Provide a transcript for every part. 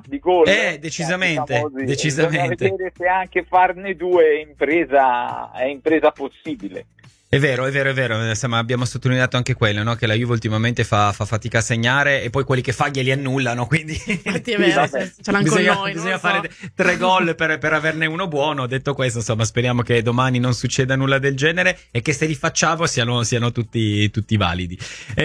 di gol. Decisamente, Famosi. decisamente. Bisogna vedere se anche farne due è impresa possibile. È vero, insomma, abbiamo sottolineato anche quello, no? Che la Juve ultimamente fa fatica a segnare e poi quelli che fa glieli annullano, quindi Infatti è vero, ce l'hanno con noi. Bisogna fare 3 gol per averne uno buono. Detto questo, insomma, speriamo che domani non succeda nulla del genere e che se li facciamo siano tutti validi.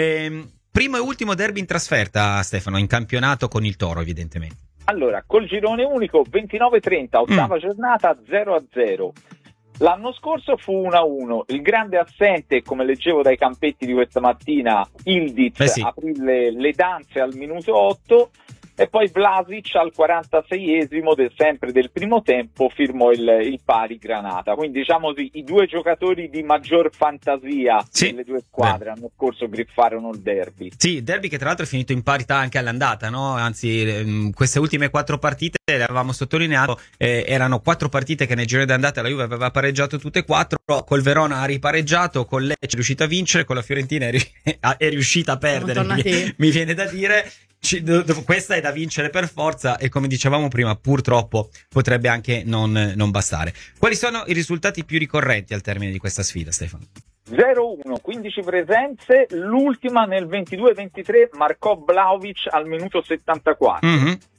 Primo e ultimo derby in trasferta, Stefano, in campionato con il Toro, evidentemente. Allora, col girone unico, 29-30, ottava giornata, 0-0. L'anno scorso fu 1-1, il grande assente, come leggevo dai campetti di questa mattina, Ildiz aprì le danze al minuto 8 e poi Vlasic al 46esimo sempre del primo tempo firmò il pari Granata. Quindi diciamo i due giocatori di maggior fantasia delle due squadre l'anno scorso griffarono il derby. Sì, derby che tra l'altro è finito in parità anche all'andata, no? Anzi, queste ultime 4 partite, le avevamo sottolineato, erano 4 partite che nel girone d'andata la Juve aveva pareggiato tutte e 4, col Verona ha ripareggiato, con Lecce è riuscita a vincere, con la Fiorentina è riuscita a perdere, mi viene da dire. Questa è da vincere per forza e, come dicevamo prima, purtroppo potrebbe anche non bastare. Quali sono i risultati più ricorrenti al termine di questa sfida, Stefano? 0-1, 15 presenze, l'ultima nel 22-23 marcò Vlahovic al minuto 74.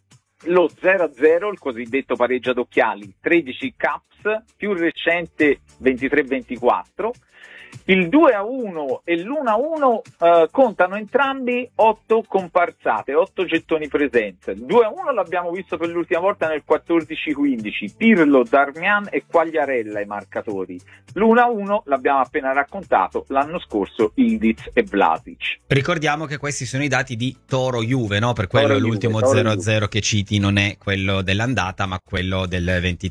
Lo 0-0, il cosiddetto pareggio ad occhiali, 13 Caps, più recente 23-24. Il 2-1 e l'1-1 contano entrambi 8 comparsate, 8 gettoni presenze. Il 2-1 l'abbiamo visto per l'ultima volta nel 14-15, Pirlo, Darmian e Quagliarella i marcatori. L'1-1 l'abbiamo appena raccontato, l'anno scorso Ildiz e Vlasic. Ricordiamo che questi sono i dati di Toro-Juve, no? Per quello l'ultimo 0-0 che citi non è quello dell'andata, ma quello del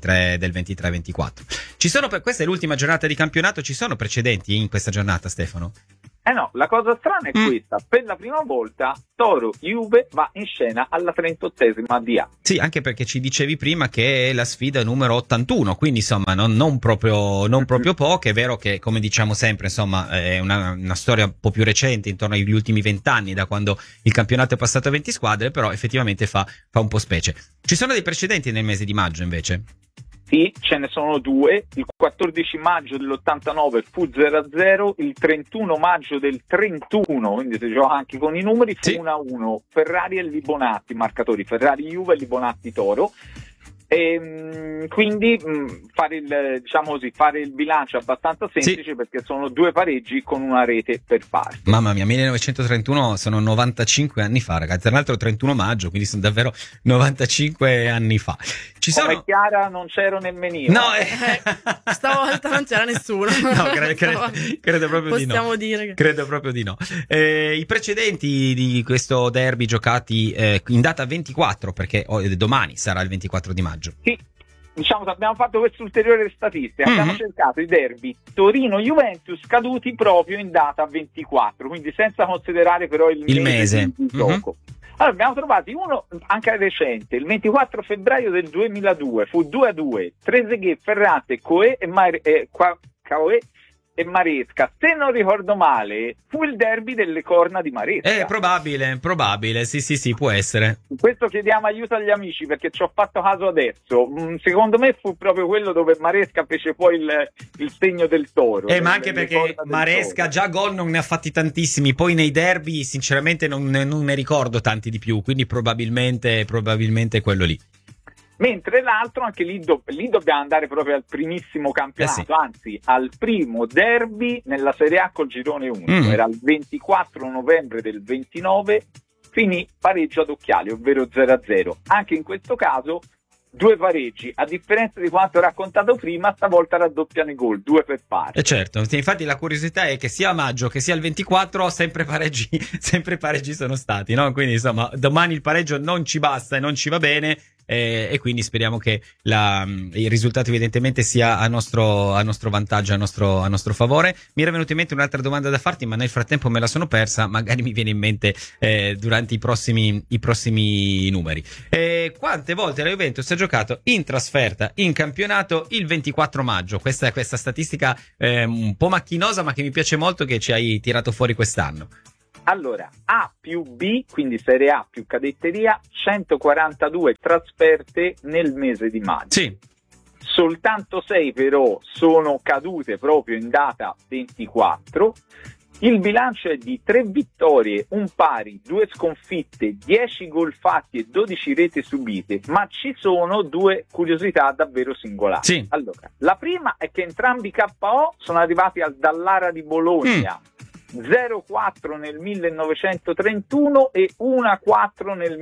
23-24. Questa è l'ultima giornata di campionato, ci sono precedenti in questa giornata, Stefano? No, la cosa strana è questa. Per la prima volta Toro-Juve va in scena alla 38esima di A. Sì, anche perché ci dicevi prima che è la sfida numero 81, quindi insomma non proprio poco. È vero che, come diciamo sempre, insomma, è una storia un po' più recente, intorno agli ultimi 20 anni, da quando il campionato è passato a 20 squadre, però effettivamente fa un po' specie. Ci sono dei precedenti nel mese di maggio, invece? Sì, ce ne sono 2. Il 14 maggio dell'89 fu 0-0, il 31 maggio del 31, quindi si gioca anche con i numeri, fu 1-1. Ferrari e Libonati, marcatori Ferrari-Juve e Libonati-Toro. E quindi fare il bilancio è abbastanza semplice, perché sono 2 pareggi con una rete per parte. Mamma mia, 1931 sono 95 anni fa, ragazzi. Tra l'altro 31 maggio, quindi sono davvero 95 anni fa. Come Chiara non c'ero nemmeno io. No, stavolta non c'era nessuno. No, credo proprio di no. Possiamo dire che... Credo proprio di no. I precedenti di questo derby giocati in data 24, perché domani sarà il 24 di maggio. Sì, diciamo che abbiamo fatto questa ulteriore statistica, abbiamo cercato i derby Torino-Juventus caduti proprio in data 24, quindi senza considerare però il mese di gioco. Allora abbiamo trovati uno anche recente, il 24 febbraio del 2002, fu 2-2, Trezeguet, Ferrante, Coé e Maresca. Se non ricordo male, fu il derby delle corna di Maresca. Probabile, sì, può essere. Questo chiediamo aiuto agli amici, perché ci ho fatto caso adesso. Secondo me fu proprio quello dove Maresca fece poi il segno del toro. Ma anche perché Maresca già gol non ne ha fatti tantissimi, poi nei derby sinceramente non ne ricordo tanti di più, quindi probabilmente quello lì. Mentre l'altro, anche lì dobbiamo andare proprio al primissimo campionato, anzi al primo derby nella Serie A col girone unico. Era il 24 novembre del 29, finì pareggio ad occhiali, ovvero 0-0. Anche in questo caso 2 pareggi, a differenza di quanto raccontato prima, stavolta raddoppiano i gol, 2 per parte. Certo, infatti la curiosità è che sia a maggio che sia il 24 sempre pareggi sono stati, no? Quindi insomma domani il pareggio non ci basta e non ci va bene. E quindi speriamo che il risultato evidentemente sia a nostro vantaggio, a nostro favore. Mi era venuta in mente un'altra domanda da farti, ma nel frattempo me la sono persa, magari mi viene in mente durante i prossimi numeri. Quante volte la Juventus ha giocato in trasferta in campionato il 24 maggio? Questa statistica un po' macchinosa, ma che mi piace molto, che ci hai tirato fuori quest'anno. Allora, A più B, quindi Serie A più cadetteria, 142 trasferte nel mese di maggio. Sì. Soltanto 6 però sono cadute proprio in data 24. Il bilancio è di 3 vittorie, un pari, 2 sconfitte, 10 gol fatti e 12 reti subite, ma ci sono 2 curiosità davvero singolari. Sì. Allora, la prima è che entrambi i KO sono arrivati al Dallara di Bologna. 0-4 nel 1931 e 1-4 nel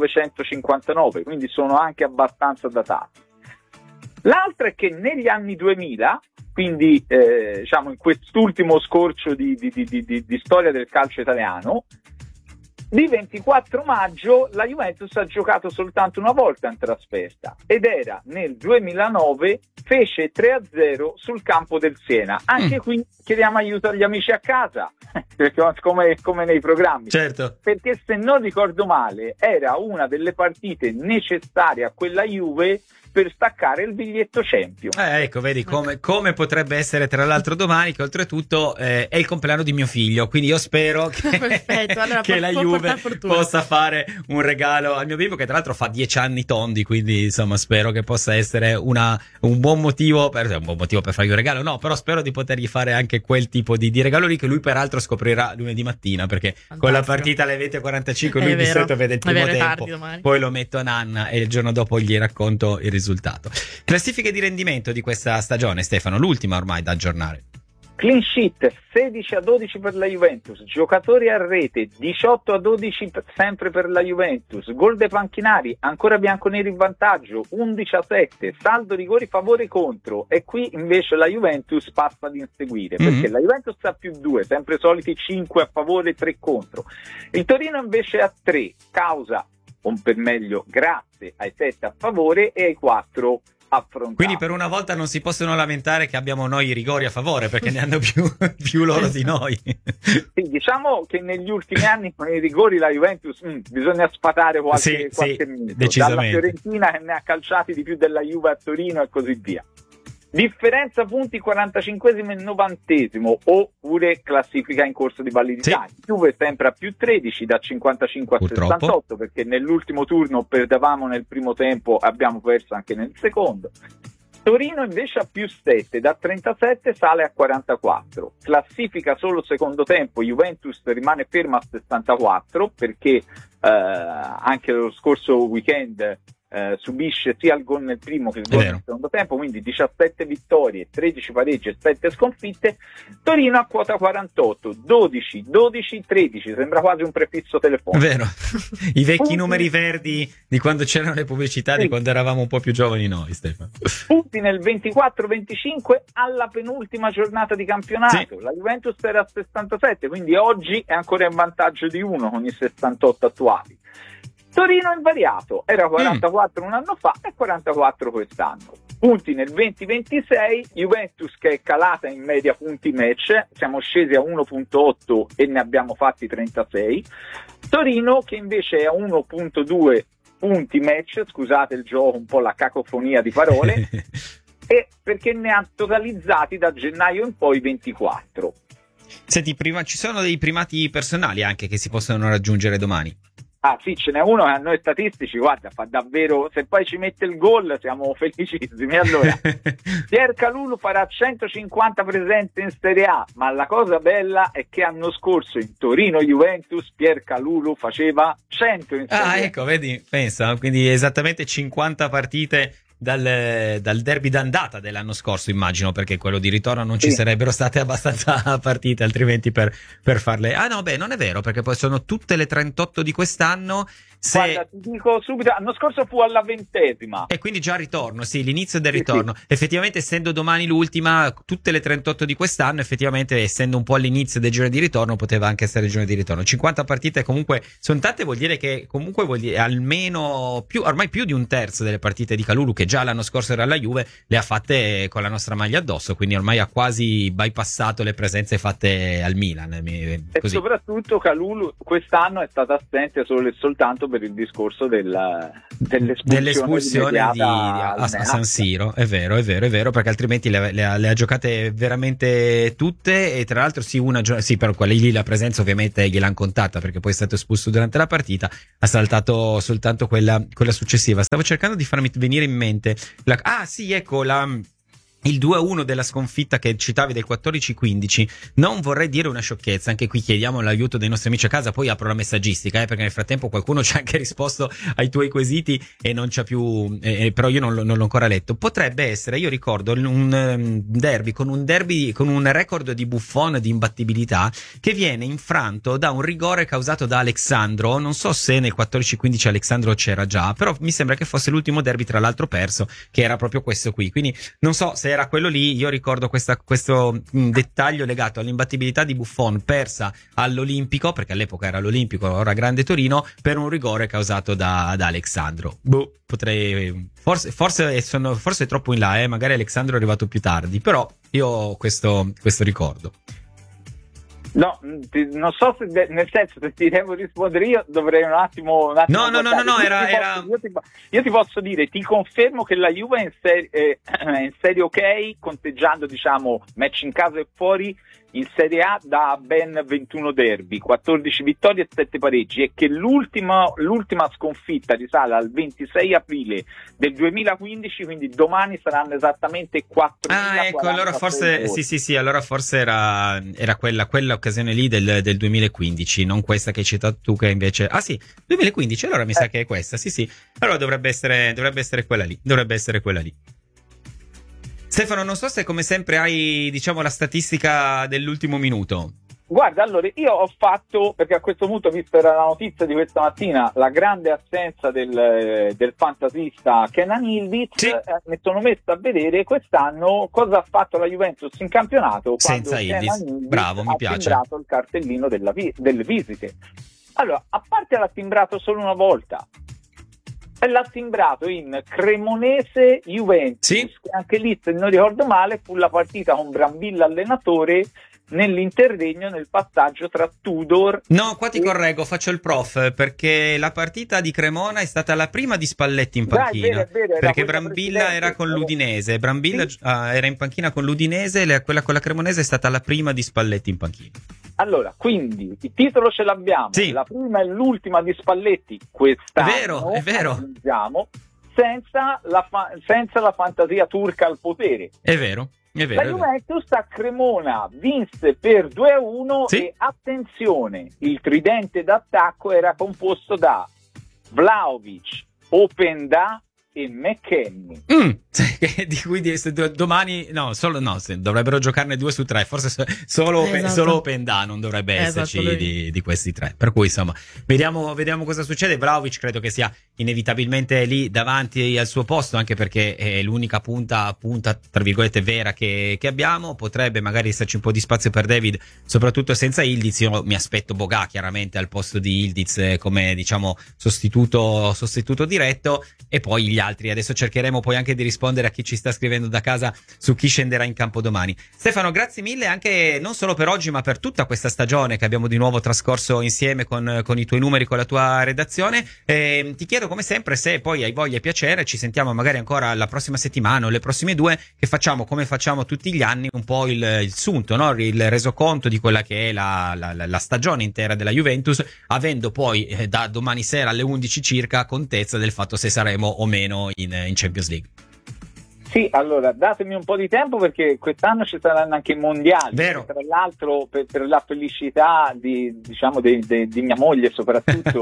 1959, quindi sono anche abbastanza datati. L'altra è che negli anni 2000, quindi diciamo in quest'ultimo scorcio di storia del calcio italiano, di 24 maggio la Juventus ha giocato soltanto una volta in trasferta ed era nel 2009, fece 3-0 sul campo del Siena. Anche qui chiediamo aiuto agli amici a casa, come nei programmi. Certo. Perché se non ricordo male era una delle partite necessarie a quella Juve per staccare il biglietto Champions. Ecco, vedi come potrebbe essere tra l'altro domani, che oltretutto è il compleanno di mio figlio, quindi io spero che, allora, che la Juve possa fare un regalo al mio bimbo, che tra l'altro fa 10 anni tondi, quindi insomma spero che possa essere un buon motivo per fargli un regalo, no, però spero di potergli fare anche quel tipo di regalo lì, che lui peraltro scoprirà lunedì mattina, perché fantastico. Con la partita alle 20:45 lui di solito vede il primo tempo, poi lo metto a nanna e il giorno dopo gli racconto il risultato. Classifiche di rendimento di questa stagione, Stefano, l'ultima ormai da aggiornare. Clean sheet 16-12 per la Juventus, giocatori a rete 18-12 sempre per la Juventus, gol dei panchinari ancora bianconeri in vantaggio 11-7, saldo rigori favore contro, e qui invece la Juventus passa ad inseguire perché la Juventus ha più 2, sempre soliti 5 a favore e 3 contro. Il Torino invece ha 3, causa o per meglio grazie ai 7 a favore e ai 4 affrontati. Quindi per una volta non si possono lamentare che abbiamo noi i rigori a favore, perché ne hanno più loro di noi. Sì, diciamo che negli ultimi anni con i rigori la Juventus bisogna sfatare qualche minuto. Decisamente. Dalla Fiorentina che ne ha calciati di più della Juve a Torino e così via. Differenza punti 45esimo e 90esimo, oppure classifica in corso di validità. Sì. Juve sempre a più 13 da 55 a Purtroppo. 68, perché nell'ultimo turno perdevamo nel primo tempo, abbiamo perso anche nel secondo. Torino invece a più 7, da 37 sale a 44. Classifica solo secondo tempo, Juventus rimane ferma a 64 perché anche lo scorso weekend subisce sia il gol nel primo che il gol nel secondo tempo, quindi 17 vittorie, 13 pareggi e 7 sconfitte. Torino a quota 48, 12, 12, 13, sembra quasi un prefisso telefonico. Vero, i vecchi numeri verdi di quando c'erano le pubblicità, di quando eravamo un po' più giovani noi, Stefano. Punti nel 24-25 alla penultima giornata di campionato. Sì. La Juventus era a 67, quindi oggi è ancora in vantaggio di 1 con i 68 attuali. Torino invariato, era 44 un anno fa e 44 quest'anno. Punti nel 20-26, Juventus che è calata in media punti match, siamo scesi a 1.8 e ne abbiamo fatti 36. Torino che invece è a 1.2 punti match, scusate il gioco, un po' la cacofonia di parole, e perché ne ha totalizzati da gennaio in poi 24. Senti, ci sono dei primati personali anche che si possono raggiungere domani? Ah sì, ce n'è uno che a noi statistici, guarda, fa davvero, se poi ci mette il gol siamo felicissimi. Allora, Pierre Kalulu farà 150 presenze in Serie A, ma la cosa bella è che l'anno scorso in Torino-Juventus Pierre Kalulu faceva 100 in Serie A. Ah, ecco, vedi, pensa, quindi esattamente 50 partite dal derby d'andata dell'anno scorso, immagino, perché quello di ritorno non ci sarebbero state abbastanza partite altrimenti per farle. Ah no, beh, non è vero, perché poi sono tutte le 38 di quest'anno. Guarda, ti dico subito, l'anno scorso fu alla 20ª. E quindi già ritorno, sì, l'inizio del ritorno. Sì. Effettivamente, essendo domani l'ultima, tutte le 38 di quest'anno, effettivamente, essendo un po' all'inizio del girone di ritorno, poteva anche essere il girone di ritorno. 50 partite comunque sono tante, vuol dire che comunque almeno ormai più di un terzo delle partite di Kalulu, che già l'anno scorso era alla Juve, le ha fatte con la nostra maglia addosso, quindi ormai ha quasi bypassato le presenze fatte al Milan. Così. E soprattutto Kalulu quest'anno è stato assente solo e soltanto per il discorso dell'espulsione a San Siro. È vero, perché altrimenti le ha giocate veramente tutte, e tra l'altro per quella lì la presenza ovviamente gliel'hanno contata, perché poi è stato espulso durante la partita, ha saltato soltanto quella successiva. Stavo cercando di farmi venire in mente il 2-1 della sconfitta che citavi del 14-15. Non vorrei dire una sciocchezza, anche qui chiediamo l'aiuto dei nostri amici a casa, poi apro la messaggistica, perché nel frattempo qualcuno ci ha anche risposto ai tuoi quesiti e non c'ha più, però io non l'ho ancora letto. Potrebbe essere, io ricordo un derby con un record di Buffon di imbattibilità che viene infranto da un rigore causato da Alexandro. Non so se nel 14-15 Alexandro c'era già, però mi sembra che fosse l'ultimo derby tra l'altro perso, che era proprio questo qui, quindi non so se era quello lì. Io ricordo questo dettaglio legato all'imbattibilità di Buffon persa all'Olimpico, perché all'epoca era l'Olimpico, ora Grande Torino, per un rigore causato da Alexandro. Potrei forse è troppo in là, magari Alexandro è arrivato più tardi, però io ho questo ricordo. No, non so se nel senso, se ti devo rispondere io dovrei un attimo No, era io ti posso dire, ti confermo che la Juve è in serie ok, conteggiando diciamo match in casa e fuori, in Serie A da ben 21 derby, 14 vittorie e 7 pareggi, e che l'ultima sconfitta risale al 26 aprile del 2015, quindi domani saranno esattamente 4. Ecco, allora forse sì, allora forse era quella occasione lì del 2015, non questa che hai citato tu, che invece 2015, allora mi sa che è questa. Sì, allora dovrebbe essere quella lì. Stefano, non so se come sempre hai, diciamo, la statistica dell'ultimo minuto. Guarda, allora io ho fatto, perché a questo punto, visto la notizia di questa mattina, la grande assenza del fantasista Kenan Yildiz, sì. Mi sono messo a vedere quest'anno cosa ha fatto la Juventus in campionato senza Yildiz. Bravo, mi piace. Ha timbrato il cartellino delle visite. Allora, a parte l'ha timbrato solo una volta, e l'ha timbrato in Cremonese Juventus, sì. Che anche lì, se non ricordo male, fu la partita con Brambilla allenatore, nell'interregno, nel passaggio tra Tudor. No, qua ti correggo, faccio il prof, perché la partita di Cremona è stata la prima di Spalletti in panchina, è vero, perché Brambilla era con l'Udinese, Brambilla sì. Era in panchina con l'Udinese, quella con la Cremonese è stata la prima di Spalletti in panchina. Allora, quindi il titolo ce l'abbiamo, sì. La prima e l'ultima di Spalletti quest'anno, è vero. Senza la fantasia turca al potere. È vero. La Juventus a Cremona vinse per 2-1, sì. E attenzione, il tridente d'attacco era composto da Vlahovic, Openda e McKennie. Di cui domani dovrebbero giocarne 2 su 3, forse solo Openda non dovrebbe esserci di questi 3, per cui insomma vediamo cosa succede. Vlahovic credo che sia inevitabilmente lì davanti al suo posto, anche perché è l'unica punta tra virgolette vera che abbiamo. Potrebbe magari esserci un po' di spazio per David, soprattutto senza Yildiz. Io mi aspetto Boga chiaramente al posto di Yildiz come diciamo sostituto diretto, e poi gli altri. Adesso cercheremo poi anche di rispondere a chi ci sta scrivendo da casa su chi scenderà in campo domani. Stefano, grazie mille anche non solo per oggi ma per tutta questa stagione che abbiamo di nuovo trascorso insieme con i tuoi numeri, con la tua redazione. Ti chiedo come sempre, se poi hai voglia e piacere, ci sentiamo magari ancora la prossima settimana o le prossime 2, che facciamo come facciamo tutti gli anni un po' il sunto, no? Il resoconto di quella che è la stagione intera della Juventus, avendo poi da domani sera alle 11 circa contezza del fatto se saremo o meno in Champions League. Sì, allora datemi un po' di tempo, perché quest'anno ci saranno anche i mondiali. Vero. Tra l'altro, per la felicità di mia moglie soprattutto,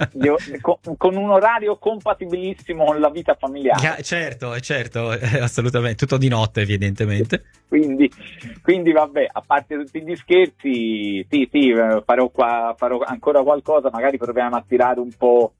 con un orario compatibilissimo con la vita familiare. Certo, assolutamente, tutto di notte evidentemente. Quindi vabbè, a parte tutti gli scherzi, sì, farò ancora qualcosa, magari proviamo a tirare un po'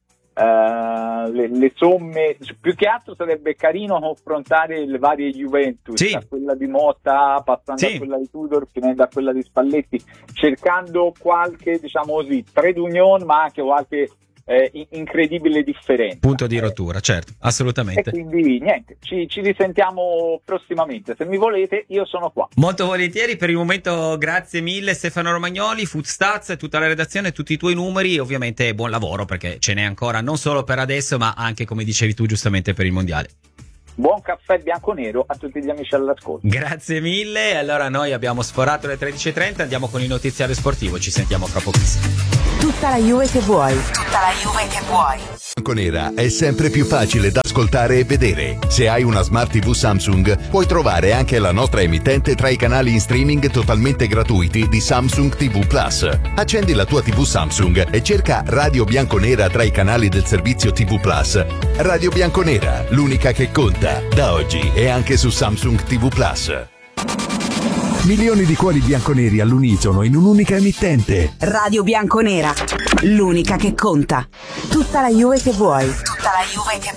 le somme. Più che altro sarebbe carino confrontare le varie Juventus, sì. Da quella di Motta passando a quella di Tudor, finendo a quella di Spalletti, cercando qualche, diciamo così, trade union, ma anche qualche incredibile differenza. Punto di rottura, certo, assolutamente. E quindi niente, ci risentiamo prossimamente. Se mi volete, io sono qua. Molto volentieri. Per il momento grazie mille Stefano Romagnoli, Foodstats, tutta la redazione, tutti i tuoi numeri, ovviamente buon lavoro, perché ce n'è ancora non solo per adesso ma anche, come dicevi tu giustamente, per il mondiale. Buon caffè bianco-nero a tutti gli amici all'ascolto. Grazie mille. Allora noi abbiamo sforato le 13.30, andiamo con il notiziario sportivo, ci sentiamo fra pochissimo. Tutta la Juve che vuoi. Tutta la Juve che vuoi. Bianconera è sempre più facile da ascoltare e vedere. Se hai una Smart TV Samsung, puoi trovare anche la nostra emittente tra i canali in streaming totalmente gratuiti di Samsung TV Plus. Accendi la tua TV Samsung e cerca Radio Bianconera tra i canali del servizio TV Plus. Radio Bianconera, l'unica che conta, da oggi e anche su Samsung TV Plus. Milioni di cuori bianconeri all'unisono in un'unica emittente. Radio Bianconera, l'unica che conta. Tutta la Juve che vuoi. Tutta la Juve che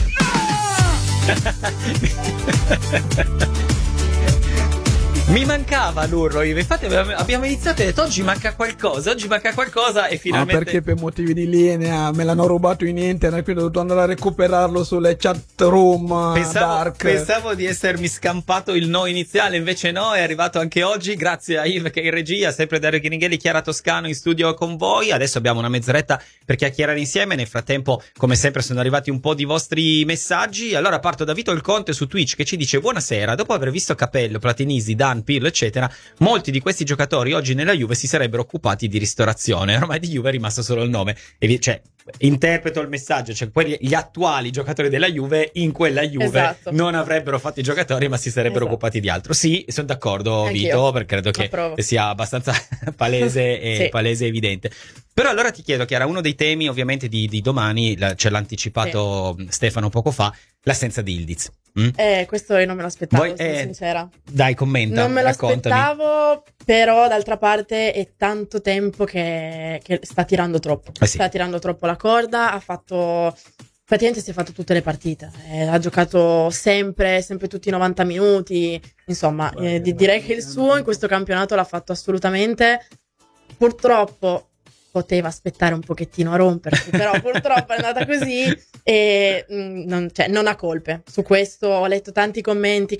vuoi. Mi mancava l'urlo, infatti abbiamo iniziato e detto oggi manca qualcosa e finalmente... perché per motivi di linea me l'hanno rubato in internet, quindi ho dovuto andare a recuperarlo sulle chat room dark. Pensavo di essermi scampato il no iniziale, invece no, è arrivato anche oggi, grazie a Yves che è in regia, sempre Dario Ghinighelli, Chiara Toscano in studio con voi. Adesso abbiamo una mezz'oretta per chiacchierare insieme, nel frattempo come sempre sono arrivati un po' di vostri messaggi. Allora parto da Vito il Conte su Twitch che ci dice: buonasera, dopo aver visto Capello, Platinisi, Dan, Pirlo eccetera, molti di questi giocatori oggi nella Juve si sarebbero occupati di ristorazione. Ormai di Juve è rimasto solo il nome, cioè interpreto il messaggio, cioè gli attuali giocatori della Juve in quella Juve esatto. non avrebbero fatto i giocatori ma si sarebbero occupati di altro. Sì, sono d'accordo. Anch'io. Vito, perché credo che sia abbastanza palese e sì. palese e evidente. Però allora ti chiedo, Chiara, uno dei temi ovviamente di domani, ce l'ha anticipato Stefano poco fa, l'assenza di Ildiz. Questo io non me lo aspettavo, sono sincera. Dai, commenta, non me lo raccontami. aspettavo, però d'altra parte è tanto tempo che sta tirando troppo. Sì. Sta tirando troppo la corda, praticamente si è fatto tutte le partite, ha giocato sempre tutti i 90 minuti, insomma, direi che il suo in questo campionato l'ha fatto assolutamente. Purtroppo poteva aspettare un pochettino a rompersi, però purtroppo è andata così e non ha colpe. Su questo ho letto tanti commenti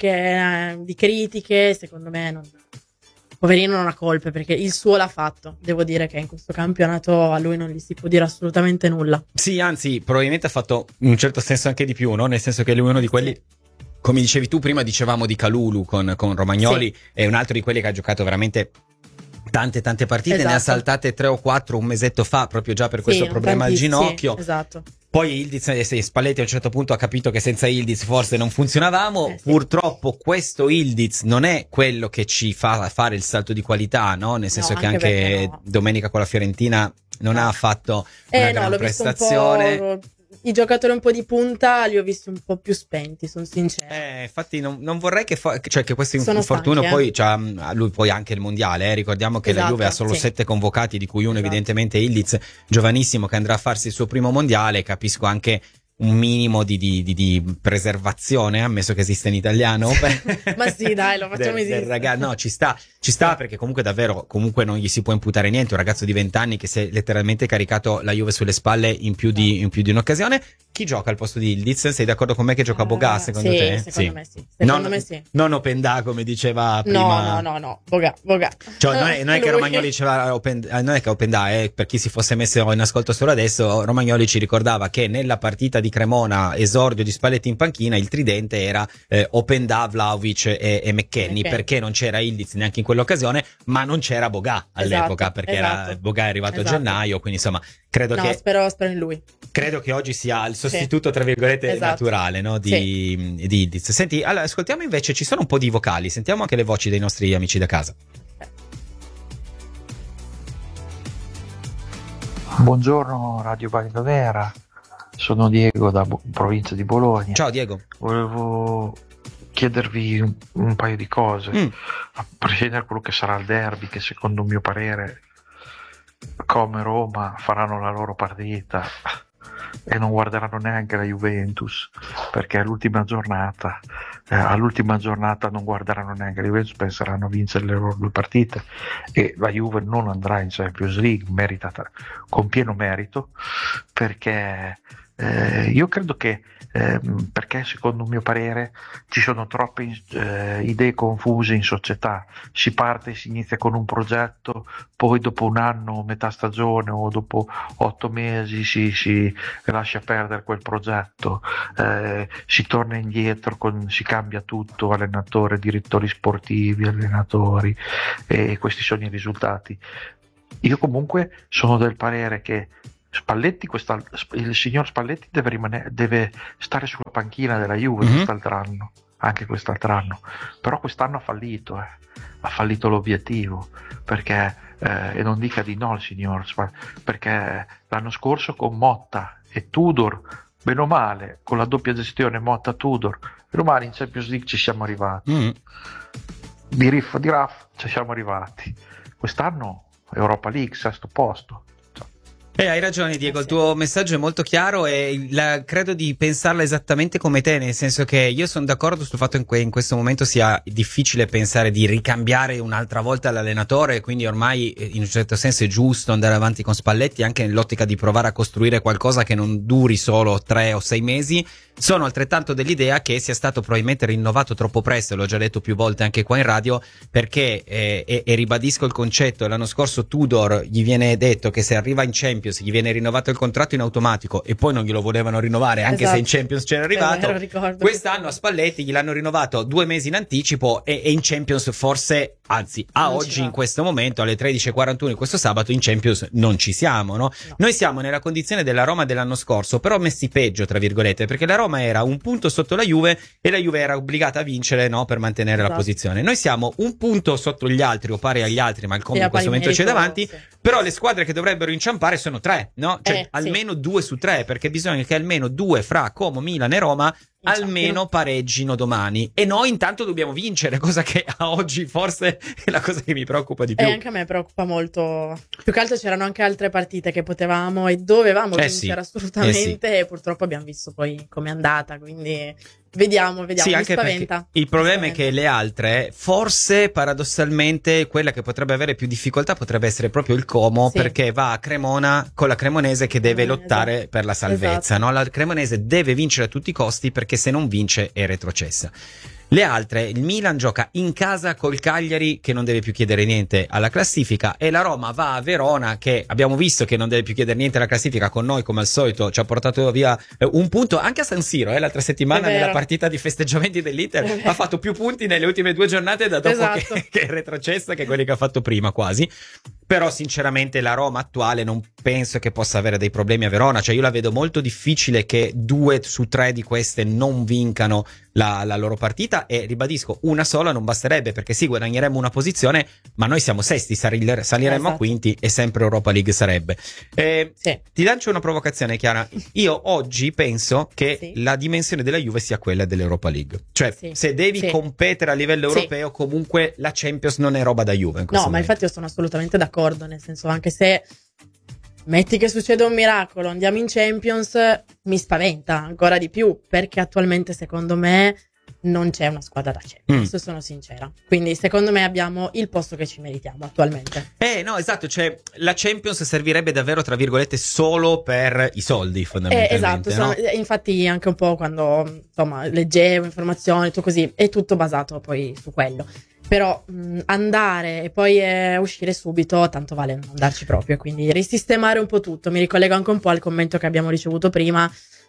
di critiche, secondo me poverino non ha colpe perché il suo l'ha fatto. Devo dire che in questo campionato a lui non gli si può dire assolutamente nulla. Sì, anzi, probabilmente ha fatto in un certo senso anche di più, no? Nel senso che lui è uno di quelli... Come dicevi tu, prima dicevamo di Kalulu con Romagnoli, sì. È un altro di quelli che ha giocato veramente tante partite, esatto. Ne ha saltate 3 o 4 un mesetto fa, proprio già per questo problema al ginocchio. Sì, esatto. Poi Ildiz, Spalletti a un certo punto ha capito che senza Ildiz forse non funzionavamo. Sì. Purtroppo questo Ildiz non è quello che ci fa fare il salto di qualità, no? Nel senso che anche domenica con la Fiorentina non ha fatto una gran prestazione. I giocatori un po' di punta li ho visti un po' più spenti, sono sincero. Infatti non vorrei che questo infortunio poi c'ha lui poi anche il mondiale, ricordiamo che la Juve ha solo 7 convocati, di cui uno evidentemente Ildiz, giovanissimo, che andrà a farsi il suo primo mondiale. Capisco anche un minimo di preservazione, ammesso che esista in italiano. Ma sì, dai, lo facciamo esistere. No, ci sta perché comunque non gli si può imputare niente. Un ragazzo di 20 anni che si è letteralmente caricato la Juve sulle spalle in più di un'occasione. Chi gioca al posto di Ildiz? Sei d'accordo con me che gioca Boga, secondo te? Secondo me sì. Secondo me sì. Non Openda, come diceva prima. No, Boga. Cioè, non è che Romagnoli diceva non è che Openda, per chi si fosse messo in ascolto solo adesso, Romagnoli ci ricordava che nella partita di Cremona, esordio di Spalletti in panchina, il tridente era Openda, Vlahovic e McKennie, perché non c'era Ildiz neanche in quell'occasione, ma non c'era Boga all'epoca, perché Boga è arrivato a gennaio, quindi insomma credo che spero in lui. Credo che oggi sia il sostituto, tra virgolette, naturale, no? di Ildiz. Senti, allora ascoltiamo invece, ci sono un po' di vocali, sentiamo anche le voci dei nostri amici da casa. Buongiorno Radio Bianconera, sono Diego da provincia di Bologna. Ciao Diego. Volevo chiedervi un paio di cose, a prescindere da quello che sarà il derby, che secondo il mio parere come Roma faranno la loro partita, e non guarderanno neanche la Juventus, perché all'ultima giornata non guarderanno neanche la Juventus, penseranno a vincere le loro 2 partite, e la Juve non andrà in Champions League, merita con pieno merito, perché io credo che perché secondo il mio parere ci sono troppe idee confuse in società. Si parte, si inizia con un progetto, poi dopo un anno, metà stagione o dopo 8 mesi si lascia perdere quel progetto, si torna indietro, si cambia tutto, allenatore, direttori sportivi, allenatori, e questi sono i risultati. Io comunque sono del parere che Spalletti, il signor Spalletti deve stare sulla panchina della Juve anche quest'altro anno, però quest'anno ha fallito l'obiettivo, perché e non dica di no il signor perché l'anno scorso con Motta e Tudor, bene o male, con la doppia gestione Motta-Tudor, bene o male in Champions League ci siamo arrivati, di riff di raff ci siamo arrivati. Quest'anno Europa League, 6º posto. Hai ragione Diego, il tuo messaggio è molto chiaro e credo di pensarla esattamente come te, nel senso che io sono d'accordo sul fatto che in questo momento sia difficile pensare di ricambiare un'altra volta l'allenatore, quindi ormai in un certo senso è giusto andare avanti con Spalletti anche nell'ottica di provare a costruire qualcosa che non duri solo 3 o 6 mesi. Sono altrettanto dell'idea che sia stato probabilmente rinnovato troppo presto, l'ho già detto più volte anche qua in radio, perché e ribadisco il concetto, l'anno scorso Tudor gli viene detto che se arriva in Champions gli viene rinnovato il contratto in automatico e poi non glielo volevano rinnovare anche se in Champions c'era arrivato. Quest'anno a Spalletti gliel'hanno rinnovato 2 mesi in anticipo e in Champions forse, anzi oggi in questo momento alle 13:41 questo sabato in Champions non ci siamo, no? Noi siamo nella condizione della Roma dell'anno scorso, però messi peggio tra virgolette, perché la Roma era un punto sotto la Juve e la Juve era obbligata a vincere, no, per mantenere la posizione. Noi siamo un punto sotto gli altri o pari agli altri, ma il Como in questo momento c'è davanti, però le squadre che dovrebbero inciampare sono 3, no? Cioè almeno 2 su 3, perché bisogna che almeno 2 fra Como, Milan e Roma almeno pareggino domani, e noi intanto dobbiamo vincere, cosa che a oggi forse è la cosa che mi preoccupa di più. E anche a me preoccupa molto, più che altro c'erano anche altre partite che potevamo e dovevamo vincere assolutamente, e purtroppo abbiamo visto poi com'è andata, quindi vediamo, sì, mi anche spaventa. Il problema è che le altre, forse paradossalmente quella che potrebbe avere più difficoltà potrebbe essere proprio il Como, perché va a Cremona con la Cremonese che deve lottare per la salvezza, no? La Cremonese deve vincere a tutti i costi, perché se non vince è retrocessa. Le altre, il Milan gioca in casa col Cagliari che non deve più chiedere niente alla classifica, e la Roma va a Verona che abbiamo visto che non deve più chiedere niente alla classifica, con noi come al solito ci ha portato via un punto anche a San Siro l'altra settimana nella partita di festeggiamenti dell'Inter, ha fatto più punti nelle ultime 2 giornate da dopo che è retrocessa che quelli che ha fatto prima quasi. Però sinceramente la Roma attuale non penso che possa avere dei problemi a Verona, cioè io la vedo molto difficile che 2 su 3 di queste non vincano la loro partita, e ribadisco, una sola non basterebbe, perché sì, guadagneremmo una posizione, ma noi siamo sesti, saliremmo a quinti e sempre Europa League sarebbe. Ti lancio una provocazione, Chiara. Io oggi penso che la dimensione della Juve sia quella dell'Europa League, cioè se devi competere a livello europeo comunque la Champions non è roba da Juve in questo momento. Ma infatti io sono assolutamente d'accordo, nel senso, anche se metti che succede un miracolo, andiamo in Champions, mi spaventa ancora di più, perché attualmente secondo me non c'è una squadra da Champions, sono sincera. Quindi secondo me abbiamo il posto che ci meritiamo attualmente. No, esatto, cioè la Champions servirebbe davvero tra virgolette solo per i soldi, fondamentalmente. Esatto, no? Infatti anche un po' quando insomma leggevo informazioni, tutto così, è tutto basato poi su quello. Però andare e poi uscire subito, tanto vale non andarci proprio, quindi risistemare un po' tutto. Mi ricollego anche un po' al commento che abbiamo ricevuto prima,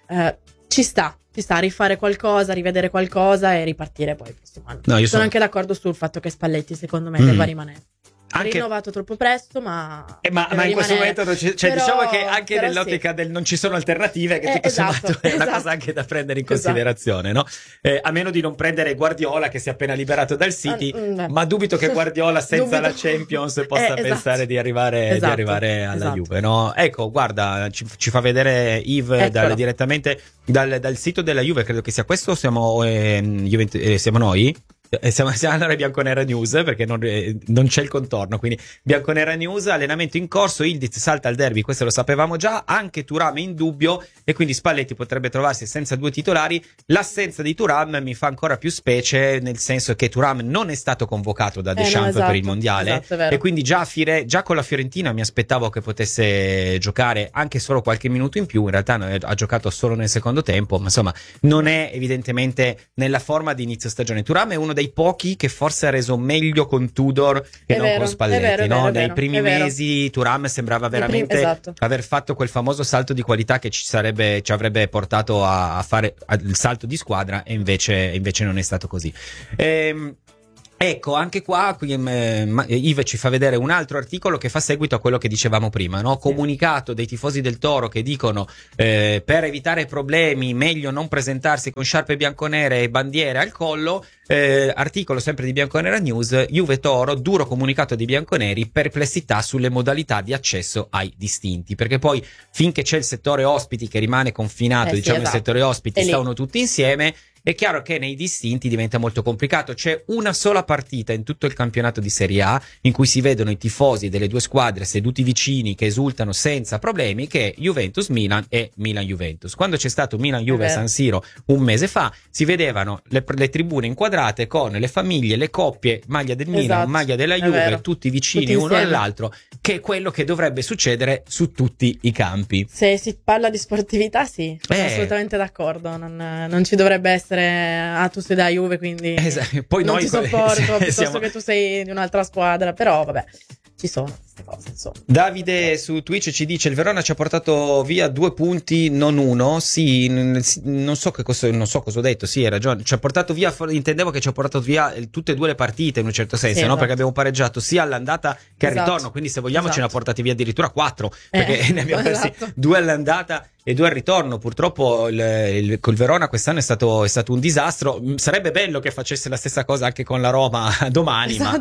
ci sta a rifare qualcosa, rivedere qualcosa e ripartire poi il prossimo anno. No, sono anche d'accordo sul fatto che Spalletti secondo me debba rimanere. Rinnovato troppo presto, ma in questo momento diciamo che anche nell'ottica del non ci sono alternative, che tutto sommato è una cosa anche da prendere in considerazione, no? A meno di non prendere Guardiola che si è appena liberato dal City, ma dubito che Guardiola senza la Champions possa pensare di arrivare alla Juve, no? Ecco, guarda, ci fa vedere Yves direttamente dal sito della Juve, credo che sia questo, siamo noi? siamo allora ai Bianconera News, perché non c'è il contorno, quindi Bianconera News, allenamento in corso, Ildiz salta al derby, questo lo sapevamo già, anche Thuram è in dubbio e quindi Spalletti potrebbe trovarsi senza due titolari. L'assenza di Thuram mi fa ancora più specie, nel senso che Thuram non è stato convocato da Deschamps per il mondiale, e quindi già con la Fiorentina mi aspettavo che potesse giocare anche solo qualche minuto in più. In realtà ha giocato solo nel secondo tempo, ma insomma non è evidentemente nella forma di inizio stagione. Thuram è uno dei pochi che forse ha reso meglio con Tudor che non con Spalletti, no? Nei primi mesi Thuram sembrava veramente aver fatto quel famoso salto di qualità che ci avrebbe portato a fare il salto di squadra, e invece non è stato così. Ecco, anche qua Yves ci fa vedere un altro articolo che fa seguito a quello che dicevamo prima, no? Comunicato dei tifosi del Toro che dicono per evitare problemi meglio non presentarsi con sciarpe bianconere e bandiere al collo. Articolo sempre di Bianconera News, Juve Toro, duro comunicato dei bianconeri, perplessità sulle modalità di accesso ai distinti, perché poi finché c'è il settore ospiti che rimane confinato, il settore ospiti stanno tutti insieme. È chiaro che nei distinti diventa molto complicato. C'è una sola partita in tutto il campionato di Serie A in cui si vedono i tifosi delle due squadre seduti vicini che esultano senza problemi, che è Juventus-Milan e Milan-Juventus. Quando c'è stato Milan-Juve a San Siro un mese fa, si vedevano le tribune inquadrate con le famiglie, le coppie, maglia del Milan, maglia della Juve, tutti vicini tutti uno all'altro, che è quello che dovrebbe succedere su tutti i campi. Se si parla di sportività, sì, sono assolutamente d'accordo. Non ci dovrebbe essere tu sei da Juve, quindi poi non noi ti sopporto piuttosto che tu sei di un'altra squadra, però vabbè, ci sono queste cose, insomma. Davide su Twitch ci dice: il Verona ci ha portato via 2 punti, non 1. Sì, non so cosa ho detto. Sì, hai ragione, ci ha portato via, intendevo che ci ha portato via tutte e 2 le partite in un certo senso, no? Perché abbiamo pareggiato sia all'andata che al ritorno, quindi se vogliamo ce ne ha portati via addirittura 4, perché ne abbiamo persi 2 all'andata e 2 al ritorno. Purtroppo col Verona quest'anno è stato un disastro. Sarebbe bello che facesse la stessa cosa anche con la Roma domani, ma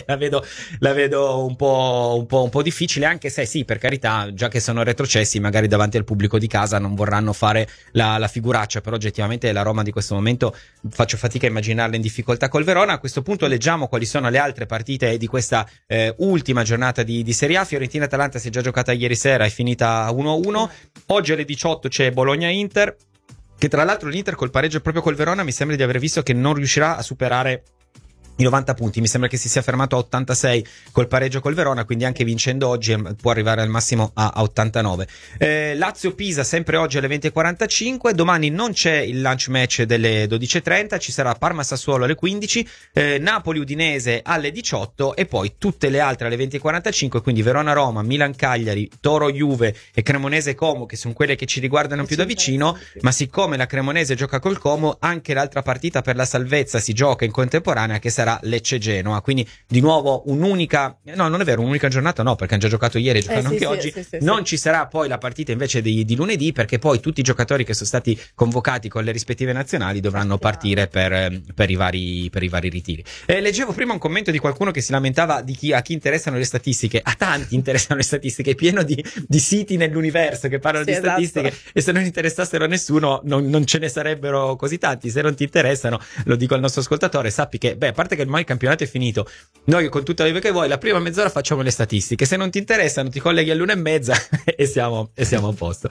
la vedo un po' difficile, anche se sì, per carità, già che sono retrocessi, magari davanti al pubblico di casa non vorranno fare la figuraccia, però oggettivamente la Roma di questo momento faccio fatica a immaginarla in difficoltà col Verona. A questo punto leggiamo quali sono le altre partite di questa ultima giornata di Serie A. Fiorentina-Atalanta si è già giocata ieri sera, è finita 1-1. Oggi alle 18 c'è Bologna-Inter, che tra l'altro l'Inter col pareggio proprio col Verona mi sembra di aver visto che non riuscirà a superare i 90 punti, mi sembra che si sia fermato a 86 col pareggio col Verona, quindi anche vincendo oggi può arrivare al massimo a 89. Lazio-Pisa sempre oggi alle 20:45, domani non c'è il lunch match delle 12:30, ci sarà Parma-Sassuolo alle 15, Napoli-Udinese alle 18 e poi tutte le altre alle 20:45, quindi Verona-Roma, Milan-Cagliari, Toro-Juve e Cremonese-Como, che sono quelle che ci riguardano più da vicino, ma siccome la Cremonese gioca col Como, anche l'altra partita per la salvezza si gioca in contemporanea, che sarà Lecce-Genoa, quindi di nuovo un'unica giornata, no, perché hanno già giocato ieri e giocano anche oggi. Non ci sarà poi la partita invece di lunedì, perché poi tutti i giocatori che sono stati convocati con le rispettive nazionali dovranno partire per i vari ritiri. Leggevo prima un commento di qualcuno che si lamentava a chi interessano le statistiche. A tanti interessano le statistiche, è pieno di siti nell'universo che parlano di statistiche, e se non interessassero a nessuno non ce ne sarebbero così tanti. Se non ti interessano, lo dico al nostro ascoltatore, sappi che a parte che ormai il campionato è finito, noi con tutta la che vuoi la prima mezz'ora facciamo le statistiche, se non ti interessano ti colleghi all'1:30 e siamo a posto.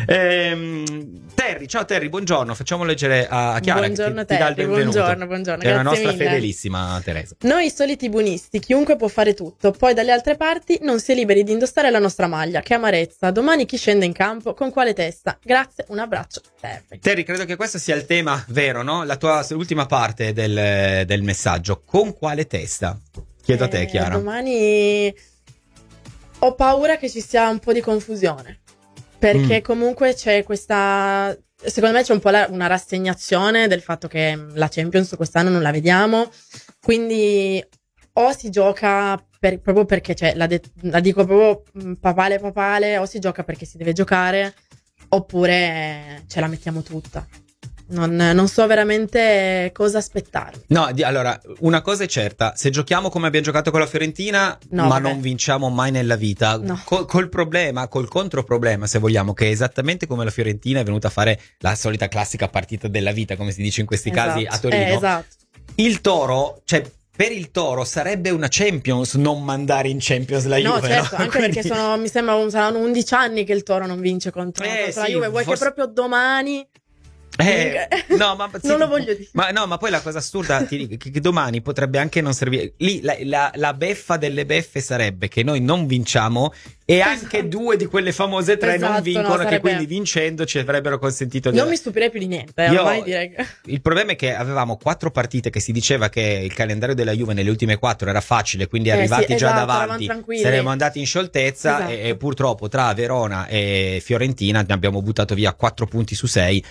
Terry, ciao Terry, buongiorno, facciamo leggere a Chiara. Buongiorno che ti dà il benvenuto. Buongiorno, è la nostra mille. fedelissima Teresa. Noi soliti buonisti, chiunque può fare tutto, poi dalle altre parti non si è liberi di indossare la nostra maglia. Che amarezza, domani chi scende in campo, con quale testa? Grazie, un abbraccio, Terry, credo che questo sia il tema vero, no? La tua ultima parte del messaggio. Con quale testa? Chiedo a te, Chiara. Domani ho paura che ci sia un po' di confusione, perché comunque c'è questa, secondo me c'è un po' una rassegnazione del fatto che la Champions quest'anno non la vediamo, quindi o si gioca proprio perché la dico proprio papale, o si gioca perché si deve giocare, oppure ce la mettiamo tutta. Non so veramente cosa aspettarmi. No, allora, una cosa è certa: se giochiamo come abbiamo giocato con la Fiorentina, non vinciamo mai nella vita. No. Col controproblema, se vogliamo, che è esattamente come la Fiorentina è venuta a fare la solita classica partita della vita, come si dice in questi casi a Torino. Esatto. il Toro, cioè per il Toro sarebbe una Champions non mandare in Champions la Juve. No, certo, no? anche Quindi... perché mi sembra saranno 11 anni che il Toro non vince contro la sì, Juve. Vuoi forse... che proprio domani... no, ma non lo voglio dire. Ma poi la cosa assurda ti dico, che domani potrebbe anche non servire. Lì la beffa delle beffe sarebbe che noi non vinciamo e anche 2 di quelle famose 3 non vincono, sarebbe... che quindi vincendo ci avrebbero consentito di... Non mi stupirei più di niente, ormai direi che... Il problema è che avevamo 4 partite che si diceva che il calendario della Juve nelle ultime 4 era facile, quindi arrivati già davanti saremmo andati in scioltezza, e purtroppo tra Verona e Fiorentina ne abbiamo buttato via 4 punti su 6,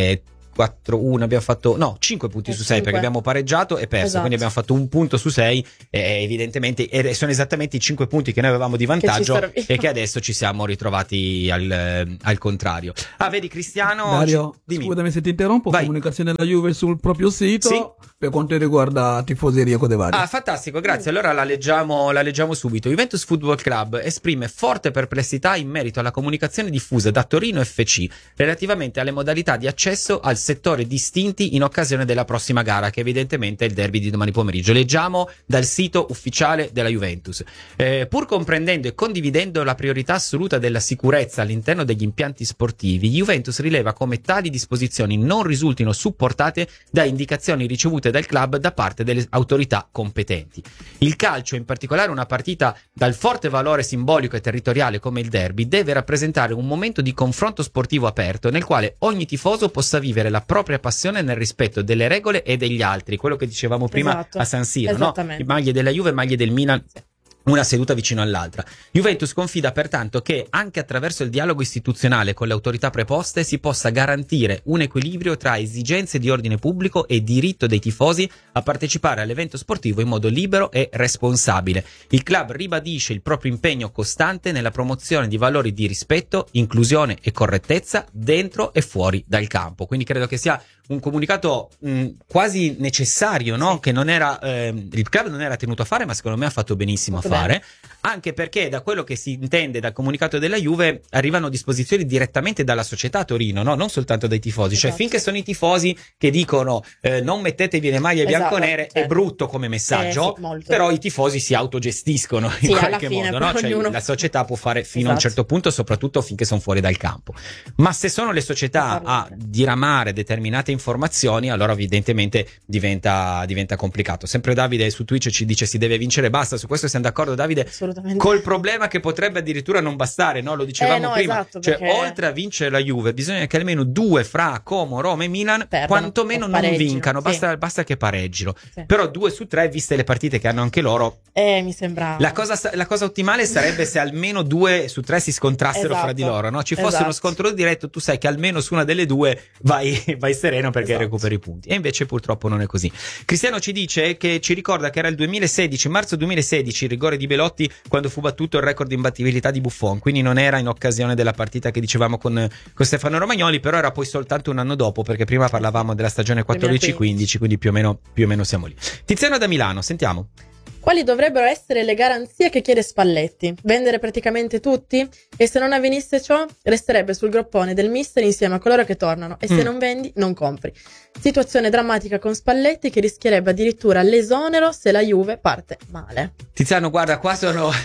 4-1 abbiamo fatto 5 punti su 6 perché abbiamo pareggiato e perso, quindi abbiamo fatto 1 punto su 6 evidentemente sono esattamente i 5 punti che noi avevamo di vantaggio e che adesso ci siamo ritrovati al contrario. Vedi Cristiano, Dario, scusami se ti interrompo. Vai. Comunicazione della Juve sul proprio sito per quanto riguarda tifoseria Code Varie. Fantastico, grazie. Allora la leggiamo subito. Juventus Football Club esprime forte perplessità in merito alla comunicazione diffusa da Torino FC relativamente alle modalità di accesso al settori distinti in occasione della prossima gara, che evidentemente è il derby di domani pomeriggio. Leggiamo dal sito ufficiale della Juventus. Pur comprendendo e condividendo la priorità assoluta della sicurezza all'interno degli impianti sportivi, Juventus rileva come tali disposizioni non risultino supportate da indicazioni ricevute dal club da parte delle autorità competenti. Il calcio, in particolare una partita dal forte valore simbolico e territoriale come il derby, deve rappresentare un momento di confronto sportivo aperto nel quale ogni tifoso possa vivere la propria passione nel rispetto delle regole e degli altri, quello che dicevamo prima a San Siro, no? Maglie della Juve, maglie del Milan, una seduta vicino all'altra. Juventus confida pertanto che anche attraverso il dialogo istituzionale con le autorità preposte si possa garantire un equilibrio tra esigenze di ordine pubblico e diritto dei tifosi a partecipare all'evento sportivo in modo libero e responsabile. Il club ribadisce il proprio impegno costante nella promozione di valori di rispetto, inclusione e correttezza dentro e fuori dal campo. Quindi credo che sia un comunicato quasi necessario, no? Che non era il club non era tenuto a fare, ma secondo me ha fatto benissimo a fare, anche perché da quello che si intende dal comunicato della Juve arrivano disposizioni direttamente dalla società Torino, no? Non soltanto dai tifosi, cioè finché sono i tifosi che dicono non mettetevi le maglie bianconere, è brutto come messaggio, però i tifosi si autogestiscono in qualche modo, no? Cioè, la società può fare fino a un certo punto, soprattutto finché sono fuori dal campo, ma se sono le società a diramare determinate informazioni, allora evidentemente diventa complicato. Sempre Davide su Twitch ci dice si deve vincere, basta. Su questo siamo d'accordo, Davide, col problema che potrebbe addirittura non bastare, no? Lo dicevamo prima, cioè perché... oltre a vincere la Juve bisogna che almeno 2 fra Como, Roma e Milan quantomeno non vincano, basta che pareggino, però 2 su 3 viste le partite che hanno anche loro, mi sembra la cosa ottimale sarebbe se almeno 2 su 3 si scontrassero fra di loro, no? Ci fosse uno scontro diretto, tu sai che almeno su una delle 2 vai sereno perché recuperi punti, e invece purtroppo non è così. Cristiano ci dice che ci ricorda che era il 2016, marzo 2016, il rigore di Belotti quando fu battuto il record di imbattibilità di Buffon, quindi non era in occasione della partita che dicevamo con Stefano Romagnoli, però era poi soltanto un anno dopo, perché prima parlavamo della stagione 14-15, quindi più o meno siamo lì. Tiziano da Milano, sentiamo. Quali dovrebbero essere le garanzie che chiede Spalletti? Vendere praticamente tutti? E se non avvenisse ciò, resterebbe sul groppone del mister insieme a coloro che tornano, e se non vendi, non compri. Situazione drammatica con Spalletti che rischierebbe addirittura l'esonero se la Juve parte male. Tiziano, guarda, qua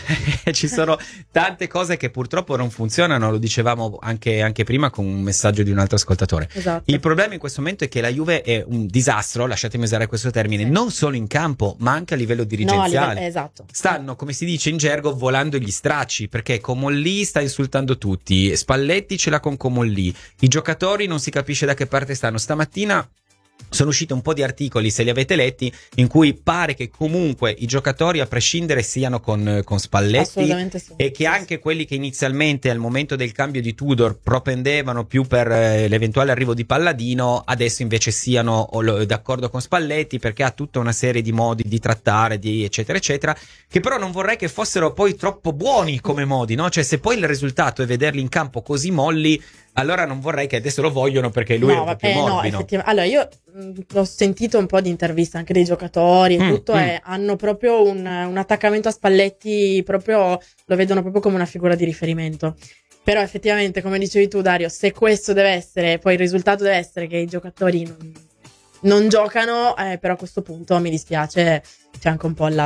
ci sono tante cose che purtroppo non funzionano, lo dicevamo anche prima con un messaggio di un altro ascoltatore. Esatto. Il problema in questo momento è che la Juve è un disastro, lasciatemi usare questo termine, non solo in campo, ma anche a livello dirigenziale. Esatto. Stanno, come si dice in gergo, volando gli stracci, perché Comolli sta insultando tutti, Spalletti ce l'ha con Comolli, i giocatori non si capisce da che parte stanno. Stamattina sono usciti un po' di articoli, se li avete letti, in cui pare che comunque i giocatori a prescindere siano con Spalletti, e che anche quelli che inizialmente al momento del cambio di Tudor propendevano più per l'eventuale arrivo di Palladino, adesso invece siano d'accordo con Spalletti, perché ha tutta una serie di modi di trattare, di eccetera eccetera, che però non vorrei che fossero poi troppo buoni come modi, no? Cioè, se poi il risultato è vederli in campo così molli, allora non vorrei che adesso lo vogliono perché lui è un po' più morbido. Allora, io ho sentito un po' di interviste anche dei giocatori e tutto, e hanno proprio un attaccamento a Spalletti, proprio lo vedono proprio come una figura di riferimento. Però effettivamente, come dicevi tu, Dario, se questo deve essere, poi il risultato deve essere che i giocatori non giocano, però a questo punto mi dispiace, c'è anche un po' il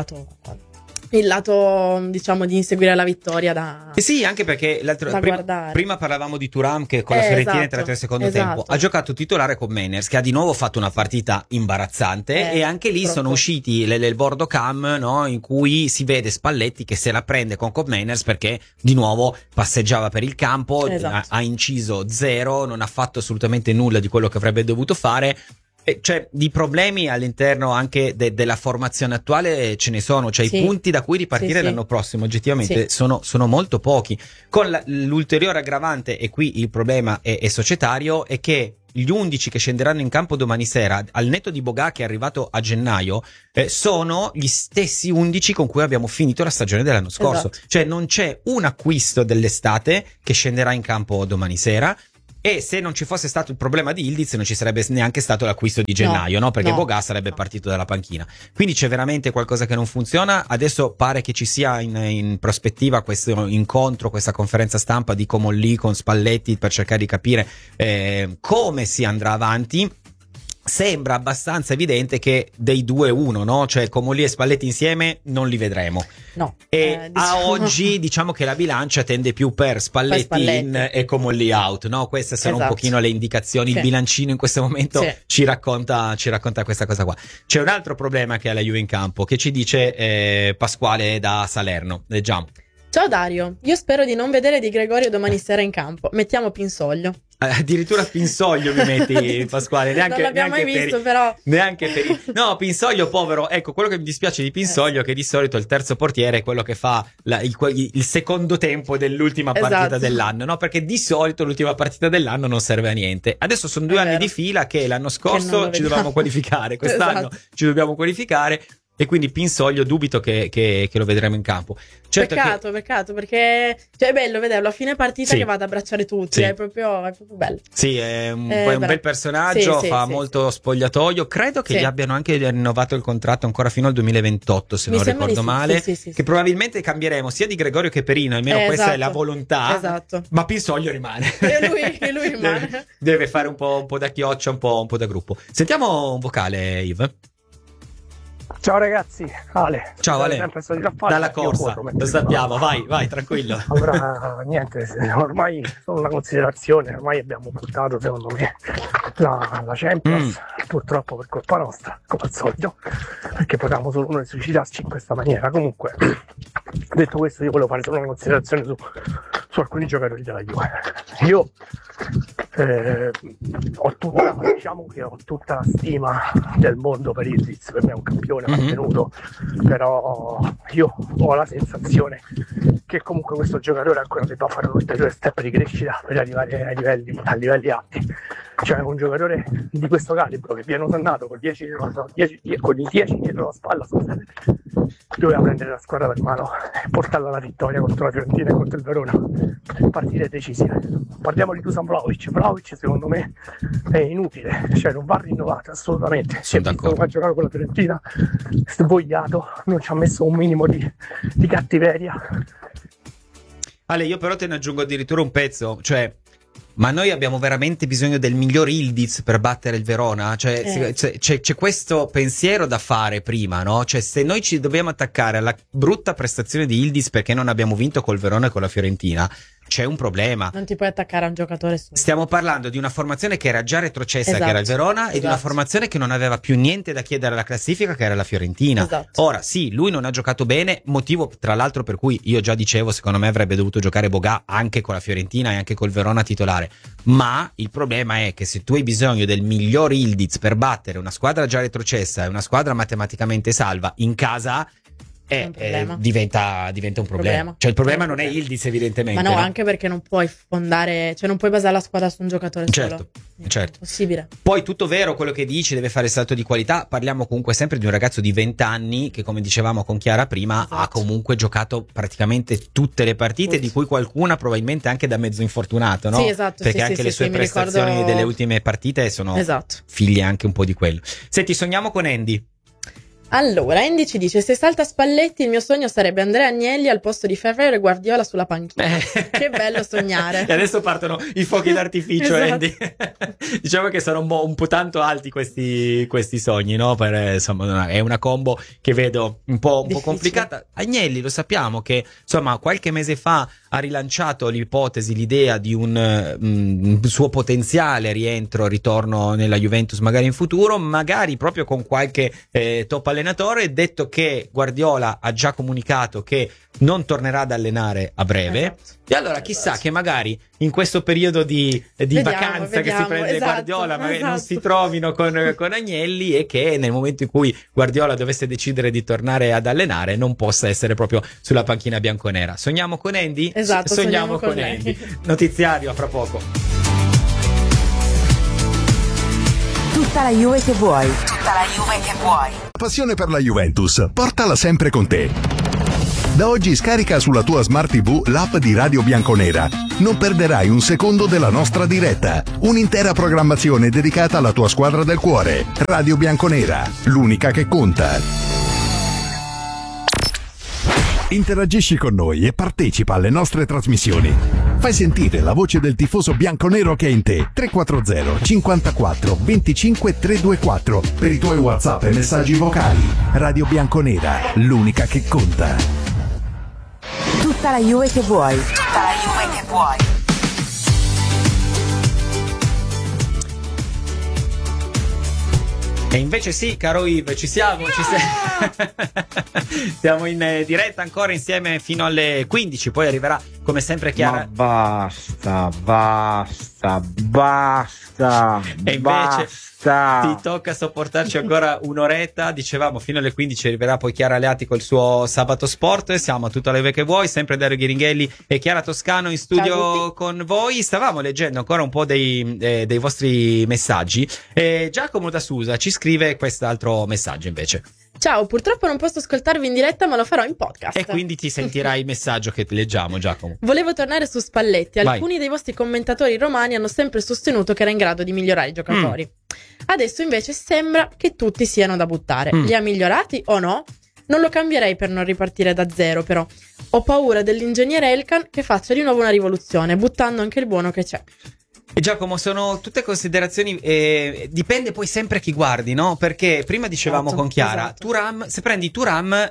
lato diciamo di inseguire la vittoria da sì, anche perché prima parlavamo di Thuram che con la Fiorentina è entrato nel secondo tempo, ha giocato titolare con Mainers che ha di nuovo fatto una partita imbarazzante e anche lì sono usciti il bordo cam, no, in cui si vede Spalletti che se la prende con Mainers perché di nuovo passeggiava per il campo, ha inciso 0, non ha fatto assolutamente nulla di quello che avrebbe dovuto fare. Cioè, di problemi all'interno anche della formazione attuale ce ne sono, cioè i punti da cui ripartire l'anno prossimo oggettivamente sono molto pochi, con l'ulteriore aggravante, e qui il problema è societario, è che gli 11 che scenderanno in campo domani sera, al netto di Bogà che è arrivato a gennaio, sono gli stessi 11 con cui abbiamo finito la stagione dell'anno scorso. Cioè non c'è un acquisto dell'estate che scenderà in campo domani sera. E se non ci fosse stato il problema di Ildiz non ci sarebbe neanche stato l'acquisto di gennaio, no? Perché Bogà sarebbe partito dalla panchina. Quindi c'è veramente qualcosa che non funziona. Adesso pare che ci sia in prospettiva questo incontro, questa conferenza stampa di Comolli con Spalletti per cercare di capire come si andrà avanti. Sembra abbastanza evidente che dei due uno, no? Cioè Comolli e Spalletti insieme non li vedremo. No. E a oggi diciamo che la bilancia tende più per Spalletti in e Comolli out, no? Queste sono un pochino le indicazioni. Il bilancino in questo momento ci racconta questa cosa qua. C'è un altro problema che ha la Juve in campo, che ci dice Pasquale da Salerno. Leggiamo. Ciao Dario, io spero di non vedere Di Gregorio domani sera in campo. Mettiamo Pinsoglio. Addirittura Pinsoglio mi metti, Pasquale, neanche, non l'abbiamo mai visto, però neanche per no, Pinsoglio povero. Ecco, quello che mi dispiace di Pinsoglio è che di solito il terzo portiere è quello che fa il secondo tempo dell'ultima partita dell'anno, no? Perché di solito l'ultima partita dell'anno non serve a niente. Adesso sono 2 anni di fila che l'anno scorso ci dovevamo qualificare, quest'anno ci dobbiamo qualificare. E quindi Pinsoglio dubito che lo vedremo in campo. Certo, peccato perché cioè, è bello vederlo a fine partita che va ad abbracciare tutti, è proprio bello. Sì, è un bel personaggio, fa molto spogliatoio. Credo che gli abbiano anche rinnovato il contratto ancora fino al 2028, se non ricordo male. Che probabilmente cambieremo sia di Gregorio che Perino, almeno questa è la volontà. Esatto. Ma Pinsoglio rimane. E lui rimane. Deve fare un po' da chioccia, un po' da gruppo. Sentiamo un vocale, Yves. Ciao ragazzi, Ale. Ciao Ale, dalla corsa, lo sappiamo, vai tranquillo. Allora, niente, ormai sono una considerazione, ormai abbiamo buttato secondo me la Champions, purtroppo per colpa nostra, come al solito, perché potevamo solo noi suicidarci in questa maniera. Comunque, detto questo, io volevo fare solo una considerazione su alcuni giocatori della Juve. Io ho tutta la stima del mondo per Ildiz, per me è un campione mantenuto, però io ho la sensazione che comunque questo giocatore ancora debba fare un ulteriore step di crescita per arrivare a livelli alti. Cioè un giocatore di questo calibro che viene osannato con i 10 dietro la spalla, scusate, doveva prendere la squadra per mano e portarla alla vittoria contro la Fiorentina e contro il Verona, partite decisive. Parliamo di Dusan Vlahovic secondo me è inutile, cioè non va rinnovato assolutamente. Si è visto come ha giocato con la Fiorentina, svogliato, non ci ha messo un minimo di cattiveria. Ale, io però te ne aggiungo addirittura un pezzo, cioè ma noi abbiamo veramente bisogno del miglior Ildiz per battere il Verona? Cioè, c'è questo pensiero da fare prima, no? Cioè, se noi ci dobbiamo attaccare alla brutta prestazione di Ildiz perché non abbiamo vinto col Verona e con la Fiorentina, c'è un problema. Non ti puoi attaccare a un giocatore su. Stiamo parlando di una formazione che era già retrocessa, che era il Verona, e di una formazione che non aveva più niente da chiedere alla classifica, che era la Fiorentina. Ora sì, lui non ha giocato bene, motivo tra l'altro per cui io già dicevo secondo me avrebbe dovuto giocare Bogà anche con la Fiorentina e anche col Verona titolare. Ma il problema è che se tu hai bisogno del miglior Ildiz per battere una squadra già retrocessa e una squadra matematicamente salva in casa, diventa un problema. Cioè il problema non è Ildiz evidentemente. Ma no, anche perché non puoi fondare, cioè non puoi basare la squadra su un giocatore solo. Certo. È possibile. Poi tutto vero quello che dici, deve fare salto di qualità. Parliamo comunque sempre di un ragazzo di 20 anni che, come dicevamo con Chiara prima, ha comunque giocato praticamente tutte le partite, di cui qualcuna probabilmente anche da mezzo infortunato, no? Sì, esatto. Perché anche le sue prestazioni delle ultime partite sono figlie anche un po' di quello. Senti, sogniamo con Andy. Allora, Andy ci dice: se salta Spalletti, il mio sogno sarebbe Andrea Agnelli al posto di Ferrero e Guardiola sulla panchina. Che bello sognare. E adesso partono i fuochi d'artificio, Esatto. Andy. Diciamo che sono un po' tanto alti questi sogni, no? Insomma, è una combo che vedo un po' complicata. Agnelli, lo sappiamo che insomma qualche mese fa ha rilanciato l'idea di un suo potenziale ritorno nella Juventus magari in futuro, magari proprio con qualche top allenatore, detto che Guardiola ha già comunicato che non tornerà ad allenare a breve. Esatto. E allora chissà che magari in questo periodo di vacanza che si prende Guardiola magari non si trovino con Agnelli, e che nel momento in cui Guardiola dovesse decidere di tornare ad allenare non possa essere proprio sulla panchina bianconera. Sogniamo con Andy? Esatto, sogniamo con Andy. Notiziario a fra poco. Tutta la Juve che vuoi. Tutta la Juve che vuoi. La passione per la Juventus, portala sempre con te. Da oggi scarica sulla tua Smart TV l'app di Radio Bianconera. Non perderai un secondo della nostra diretta. Un'intera programmazione dedicata alla tua squadra del cuore. Radio Bianconera, l'unica che conta. Interagisci con noi e partecipa alle nostre trasmissioni. Fai sentire la voce del tifoso bianconero che è in te. 340 54 25 324 per i tuoi WhatsApp e messaggi vocali. Radio Bianconera, l'unica che conta. Tutta la Juve che vuoi. Tutta la Juve che vuoi. E invece sì, caro Yves, ci siamo. Siamo in diretta ancora insieme fino alle 15, poi arriverà come sempre Chiara. Ma basta. E invece ti tocca sopportarci ancora un'oretta. Dicevamo fino alle 15 arriverà poi Chiara Aleati col suo Sabato Sport. Siamo a Tutta la Juve che vuoi, sempre Dario Ghiringhelli e Chiara Toscano in studio con voi. Stavamo leggendo ancora un po' dei vostri messaggi. Giacomo da Susa ci scrive quest'altro messaggio invece. Ciao, purtroppo non posso ascoltarvi in diretta, ma lo farò in podcast. E quindi ti sentirai il messaggio che leggiamo, Giacomo. Volevo tornare su Spalletti. Vai. Alcuni dei vostri commentatori romani hanno sempre sostenuto che era in grado di migliorare i giocatori. Adesso invece sembra che tutti siano da buttare. Li ha migliorati o no? Non lo cambierei per non ripartire da zero, però. Ho paura dell'ingegnere Elkan che faccia di nuovo una rivoluzione, buttando anche il buono che c'è. E Giacomo, sono tutte considerazioni, dipende poi sempre chi guardi, no? Perché prima dicevamo con Chiara, Thuram, se prendi Thuram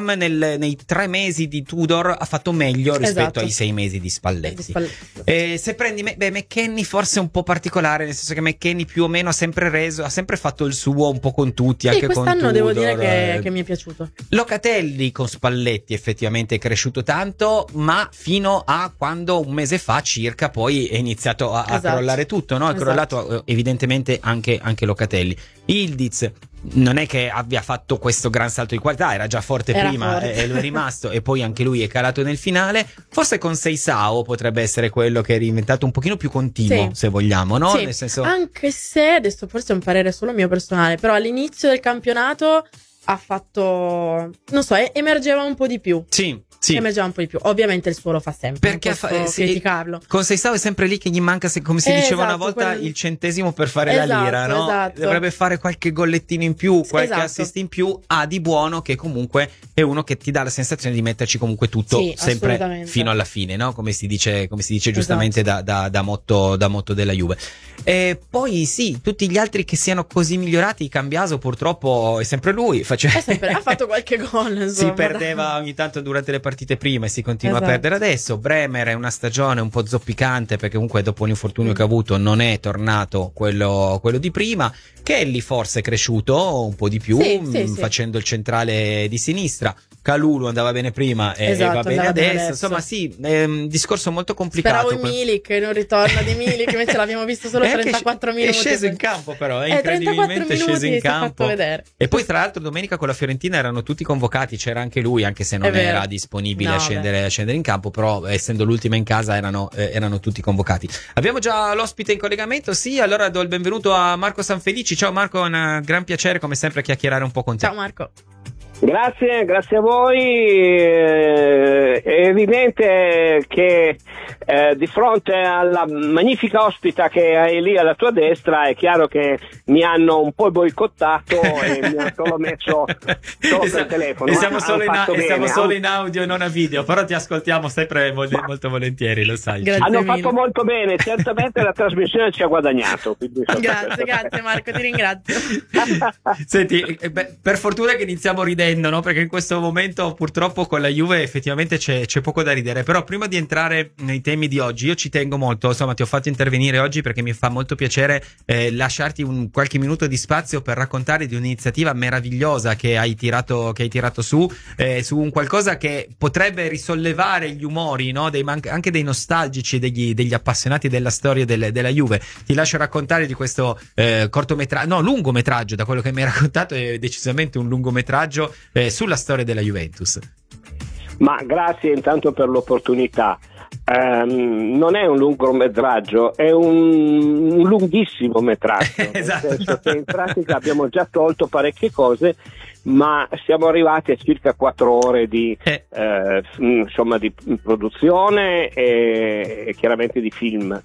nei 3 mesi di Tudor ha fatto meglio rispetto ai 6 mesi di Spalletti. Se prendi McKennie forse è un po' particolare, nel senso che McKennie più o meno ha sempre fatto il suo un po' con tutti, anche con Tudor. Quest'anno devo dire che mi è piaciuto. Locatelli con Spalletti effettivamente è cresciuto tanto, ma fino a quando un mese fa circa poi è iniziato a crollare tutto, no? È crollato evidentemente anche Locatelli. Ildiz non è che abbia fatto questo gran salto di qualità, era già forte prima e lo è rimasto, e poi anche lui è calato nel finale. Forse con Seisao potrebbe essere quello che è diventato un pochino più continuo, se vogliamo, no? Sì. Nel senso... Anche se, adesso forse è un parere solo mio personale, però all'inizio del campionato ha fatto, non so, emergeva un po' di più. Sì. Emergeva un po' di più. Ovviamente il suo lo fa sempre, perché criticarlo. Con Seisao è sempre lì che gli manca, come si diceva una volta, il centesimo per fare la lira, no? Dovrebbe fare qualche gollettino in più, qualche assist in più. Ha di buono che comunque è uno che ti dà la sensazione di metterci comunque tutto sempre fino alla fine, no? Come si dice giustamente da motto della Juve. E poi tutti gli altri che siano così migliorati, Cambiaso purtroppo è sempre lui, ha fatto qualche gol, insomma. Si perdeva ogni tanto durante le partite prima e si continua a perdere adesso. Bremer è una stagione un po' zoppicante, perché comunque dopo l'infortunio che ha avuto non è tornato quello di prima. Kelly forse è cresciuto un po' di più, facendo il centrale di sinistra. Calulu andava bene prima e va bene adesso. Insomma è un discorso molto complicato. Speravo in Milik, non ritorno di Milik, invece l'abbiamo visto solo 34 minuti. È sceso in campo, però è incredibilmente sceso in campo. E poi tra l'altro domenica con la Fiorentina erano tutti convocati, c'era anche lui, anche se non era disponibile a scendere in campo, però essendo l'ultima in casa erano tutti convocati. Abbiamo già l'ospite in collegamento, allora do il benvenuto a Marco Sanfelici. Ciao Marco, è un gran piacere come sempre chiacchierare un po' con te. Ciao Marco. Grazie a voi. È evidente che di fronte alla magnifica ospita che hai lì alla tua destra è chiaro che mi hanno un po' boicottato e mi hanno solo messo per telefono. E siamo solo in audio e non a video, però ti ascoltiamo sempre molto volentieri, lo sai. Hanno fatto molto bene, certamente la trasmissione ci ha guadagnato. Grazie Marco, ti ringrazio. Senti, per fortuna che iniziamo ridendo, no? Perché in questo momento purtroppo con la Juve effettivamente c'è poco da ridere. Però prima di entrare nei temi di oggi, io ci tengo molto, insomma ti ho fatto intervenire oggi perché mi fa molto piacere lasciarti qualche minuto di spazio per raccontare di un'iniziativa meravigliosa che hai tirato su un qualcosa che potrebbe risollevare gli umori, no? Anche dei nostalgici, degli appassionati della storia della Juve. Ti lascio raccontare di questo lungometraggio, da quello che mi hai raccontato è decisamente un lungometraggio sulla storia della Juventus. Ma grazie intanto per l'opportunità. Non è un lungometraggio, è un lunghissimo metraggio. Esatto. Nel senso che in pratica abbiamo già tolto parecchie cose, ma siamo arrivati a circa 4 ore di produzione e chiaramente di film.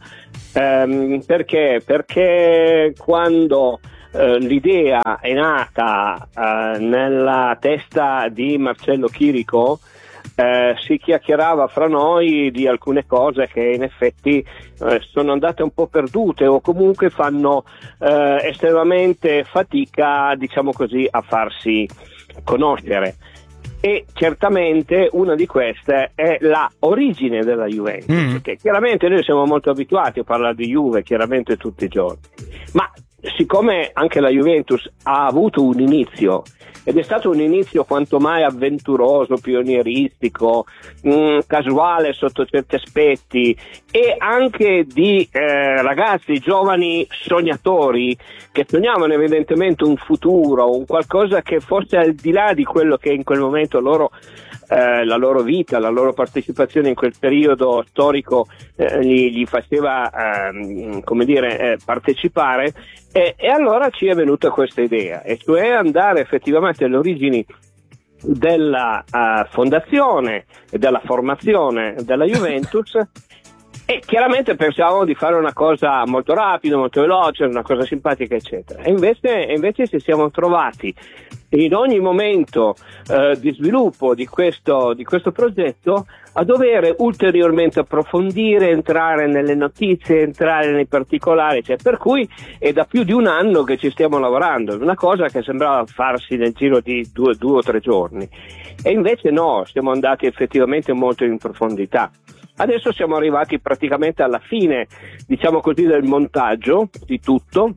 Perché quando l'idea è nata nella testa di Marcello Chirico, si chiacchierava fra noi di alcune cose che in effetti sono andate un po' perdute o comunque fanno estremamente fatica, diciamo così, a farsi conoscere. E certamente una di queste è la origine della Juventus, che chiaramente noi siamo molto abituati a parlare di Juve chiaramente tutti i giorni, ma siccome anche la Juventus ha avuto un inizio ed è stato un inizio quanto mai avventuroso, pionieristico, casuale sotto certi aspetti, e anche di ragazzi giovani sognatori che sognavano evidentemente un futuro, un qualcosa che fosse al di là di quello che in quel momento la loro vita, la loro partecipazione in quel periodo storico gli faceva partecipare, e allora ci è venuta questa idea, e cioè andare effettivamente alle origini della fondazione e della formazione della Juventus. E chiaramente pensavamo di fare una cosa molto rapida, molto veloce, una cosa simpatica, eccetera. E invece ci siamo trovati in ogni momento di sviluppo di questo progetto a dover ulteriormente approfondire, entrare nelle notizie, entrare nei particolari, cioè, per cui è da più di un anno che ci stiamo lavorando, una cosa che sembrava farsi nel giro di due o 3 giorni, e invece no, siamo andati effettivamente molto in profondità. Adesso siamo arrivati praticamente alla fine, diciamo così, del montaggio di tutto.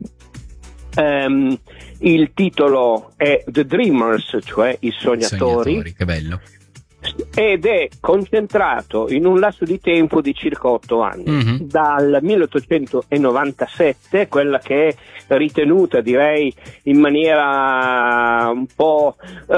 Il titolo è The Dreamers, cioè i sognatori. Che bello. Ed è concentrato in un lasso di tempo di circa 8 anni, dal 1897, quella che è ritenuta, direi, in maniera un po'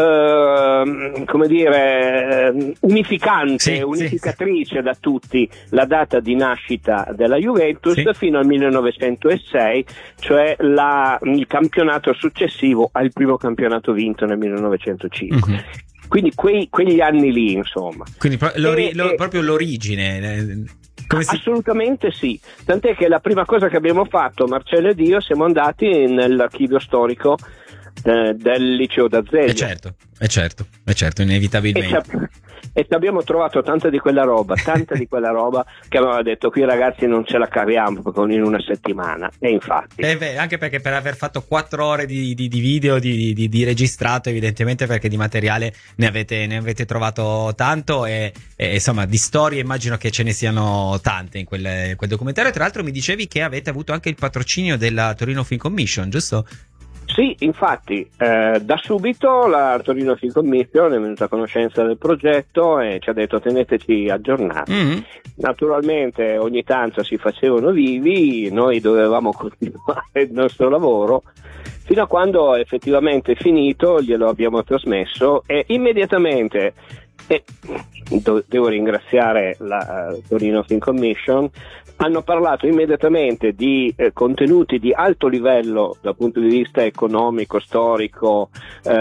unificatrice da tutti, la data di nascita della Juventus, fino al 1906, cioè il campionato successivo al primo campionato vinto nel 1905. Quindi quegli anni lì, insomma. Quindi proprio l'origine. Assolutamente sì. Tant'è che la prima cosa che abbiamo fatto, Marcello ed io, siamo andati nell'archivio storico del liceo d'Azeglio. Certo, inevitabilmente. E abbiamo trovato tanta di quella roba che aveva detto: qui ragazzi non ce la caviamo in una settimana. E infatti anche perché per aver fatto 4 ore di video di registrato, evidentemente, perché di materiale ne avete trovato tanto, e insomma di storie immagino che ce ne siano tante in quel documentario. Tra l'altro mi dicevi che avete avuto anche il patrocinio della Torino Film Commission, giusto? Sì, infatti da subito la Torino Film Commission è venuta a conoscenza del progetto e ci ha detto: teneteci aggiornati. Naturalmente ogni tanto si facevano vivi, noi dovevamo continuare il nostro lavoro fino a quando effettivamente è finito, glielo abbiamo trasmesso, e immediatamente e devo ringraziare la Torino Film Commission, hanno parlato immediatamente di contenuti di alto livello dal punto di vista economico, storico,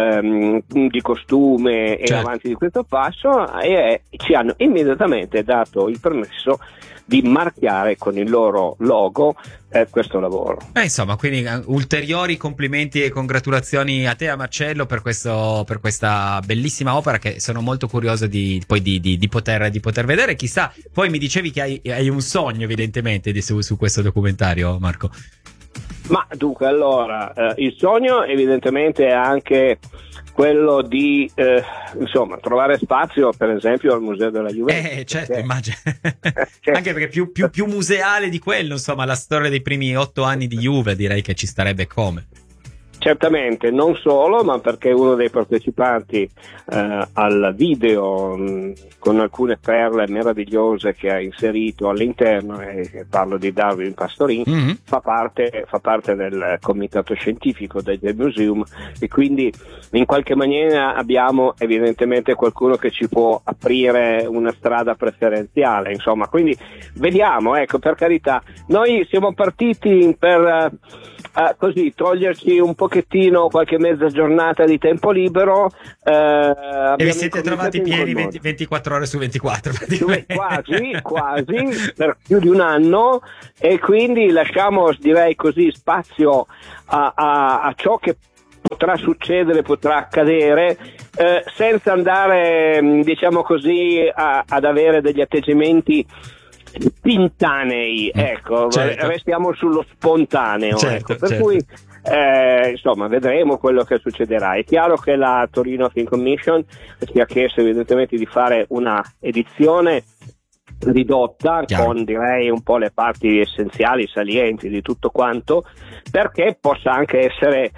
di costume e avanti di questo passo, e ci hanno immediatamente dato il permesso di marchiare con il loro logo questo lavoro. Insomma, quindi ulteriori complimenti e congratulazioni a te, a Marcello, per questa bellissima opera, che sono molto curioso di poter vedere. Chissà, poi mi dicevi che hai un sogno evidentemente su questo documentario, Marco. Ma dunque, allora, il sogno evidentemente è anche quello di trovare spazio, per esempio, al Museo della Juventus. Certo, immagino. Anche perché più museale di quello, insomma, la storia dei primi 8 anni di Juve, direi che ci starebbe come. Certamente, non solo, ma perché uno dei partecipanti al video con alcune perle meravigliose che ha inserito all'interno, e parlo di Darwin Pastorin, fa parte del comitato scientifico del Museum, e quindi in qualche maniera abbiamo evidentemente qualcuno che ci può aprire una strada preferenziale, insomma. Quindi vediamo, ecco, per carità, noi siamo partiti per così toglierci un pochettino qualche mezza giornata di tempo libero, e vi siete trovati pieni 24 ore su 24 quasi per più di un anno, e quindi lasciamo, direi così, spazio a ciò che potrà succedere, potrà accadere, senza andare, diciamo così, ad avere degli atteggiamenti pintanei, ecco, certo. Restiamo sullo spontaneo, certo, ecco, per cui insomma, vedremo quello che succederà. È chiaro che la Torino Film Commission ci ha chiesto evidentemente di fare una edizione ridotta, con, direi, un po' le parti essenziali, salienti di tutto quanto, perché possa anche essere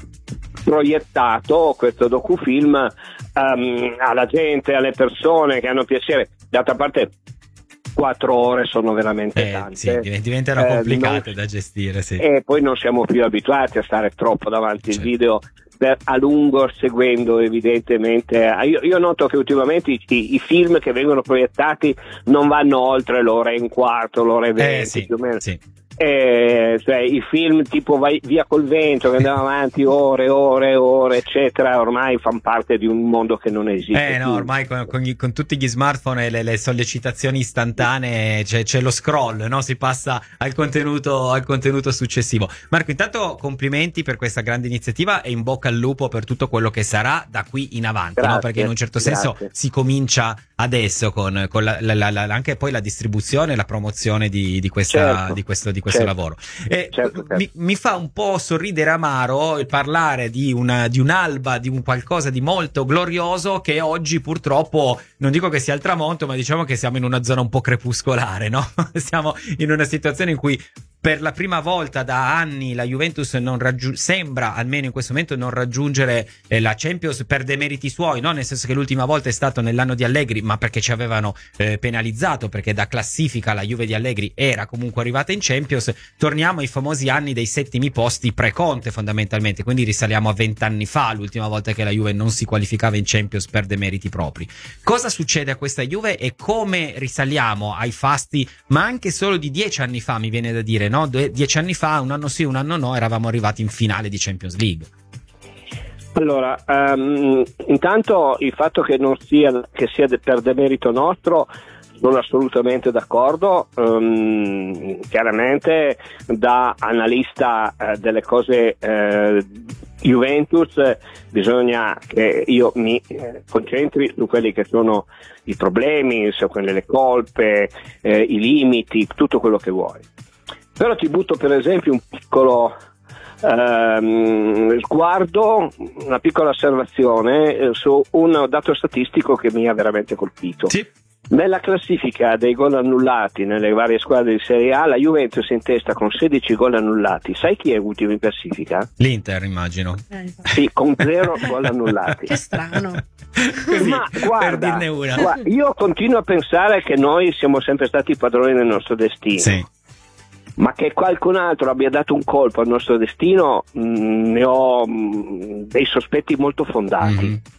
proiettato questo docufilm alla gente, alle persone che hanno piacere. D'altra parte 4 ore sono veramente tante. Sì, diventano complicate da gestire, sì. E poi non siamo più abituati a stare troppo davanti al video a lungo, seguendo evidentemente. Io noto che ultimamente i film che vengono proiettati non vanno oltre l'ora e un quarto, l'ora e 20 più o meno. Sì. Cioè i film tipo Via col vento, che andava avanti ore, eccetera, ormai fanno parte di un mondo che non esiste. No, ormai con tutti gli smartphone e le sollecitazioni istantanee c'è lo scroll, no? Si passa al contenuto successivo. Marco, intanto complimenti per questa grande iniziativa e in bocca al lupo per tutto quello che sarà da qui in avanti, no? Perché in un certo senso si comincia adesso con anche poi la distribuzione, la promozione di questo lavoro. Mi fa un po' sorridere amaro il parlare di un'alba, di un qualcosa di molto glorioso, che oggi purtroppo, non dico che sia al tramonto, ma diciamo che siamo in una zona un po' crepuscolare, no? Siamo in una situazione in cui per la prima volta da anni la Juventus sembra, almeno in questo momento, non raggiungere la Champions per demeriti suoi, no? Nel senso che l'ultima volta è stato nell'anno di Allegri, ma perché ci avevano penalizzato, perché da classifica la Juve di Allegri era comunque arrivata in Champions. Torniamo ai famosi anni dei settimi posti pre-Conte, fondamentalmente, quindi risaliamo a 20 anni fa, l'ultima volta che la Juve non si qualificava in Champions per demeriti propri. Cosa succede a questa Juve e come risaliamo ai fasti, ma anche solo di 10 anni fa, mi viene da dire, no? 10 anni fa, un anno sì, un anno no, eravamo arrivati in finale di Champions League. Allora, intanto il fatto che non sia per demerito nostro, sono assolutamente d'accordo. Chiaramente, da analista delle cose Juventus, bisogna che io mi concentri su quelli che sono i problemi, su quelle le colpe, i limiti, tutto quello che vuoi. Però ti butto per esempio un piccolo sguardo, una piccola osservazione su un dato statistico che mi ha veramente colpito. Sì. Nella classifica dei gol annullati nelle varie squadre di Serie A, la Juventus è in testa con 16 gol annullati. Sai chi è ultimo in classifica? L'Inter, immagino. Sì, con 0 gol annullati. Che strano. Così, ma guarda, per dirne una. Guarda, io continuo a pensare che noi siamo sempre stati padroni del nostro destino. Sì. Ma che qualcun altro abbia dato un colpo al nostro destino, ne ho dei sospetti molto fondati.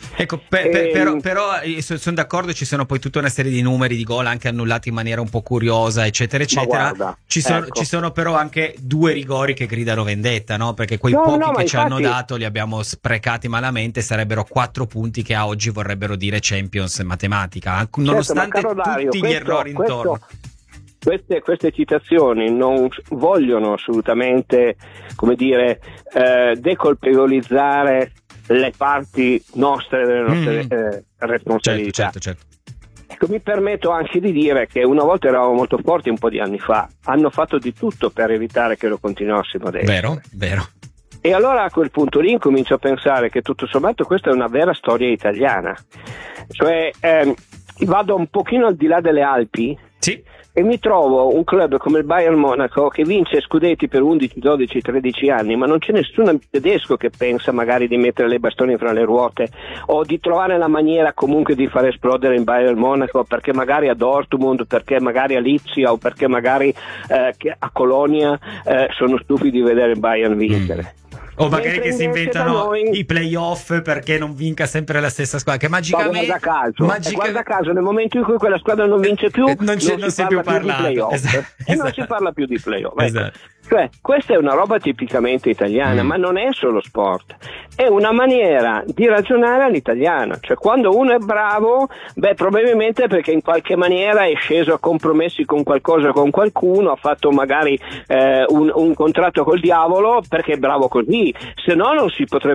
Ecco, però sono d'accordo, ci sono poi tutta una serie di numeri di gol anche annullati in maniera un po' curiosa, eccetera, eccetera. Guarda, ci sono però anche 2 rigori che gridano vendetta, no? Perché quei pochi che ci hanno dato li abbiamo sprecati malamente, sarebbero 4 punti che a oggi vorrebbero dire Champions in matematica, nonostante tutti gli errori intorno. Queste citazioni non vogliono assolutamente, come dire, decolpevolizzare le parti nostre delle nostre responsabilità. Certo. Ecco, mi permetto anche di dire che una volta eravamo molto forti, un po' di anni fa, hanno fatto di tutto per evitare che lo continuassimo adesso. Vero. E allora a quel punto lì incomincio a pensare che tutto sommato questa è una vera storia italiana. Cioè vado un pochino al di là delle Alpi. Sì. E mi trovo un club come il Bayern Monaco che vince scudetti per 11, 12, 13 anni, ma non c'è nessun tedesco che pensa magari di mettere le bastoni fra le ruote o di trovare la maniera comunque di far esplodere il Bayern Monaco, perché magari a Dortmund, perché magari a Lipsia o perché magari a Colonia sono stufi di vedere il Bayern vincere. O magari che si inventano i playoff perché non vinca sempre la stessa squadra, che magicamente guarda caso nel momento in cui quella squadra non vince più non si è più parlato di playoff. Non si parla più di playoff. Esatto. Cioè, questa è una roba tipicamente italiana, ma non è solo sport, è una maniera di ragionare all'italiana. Cioè, quando uno è bravo, probabilmente perché in qualche maniera è sceso a compromessi con qualcosa, con qualcuno, ha fatto magari un contratto col diavolo perché è bravo così, se no non si potrebbe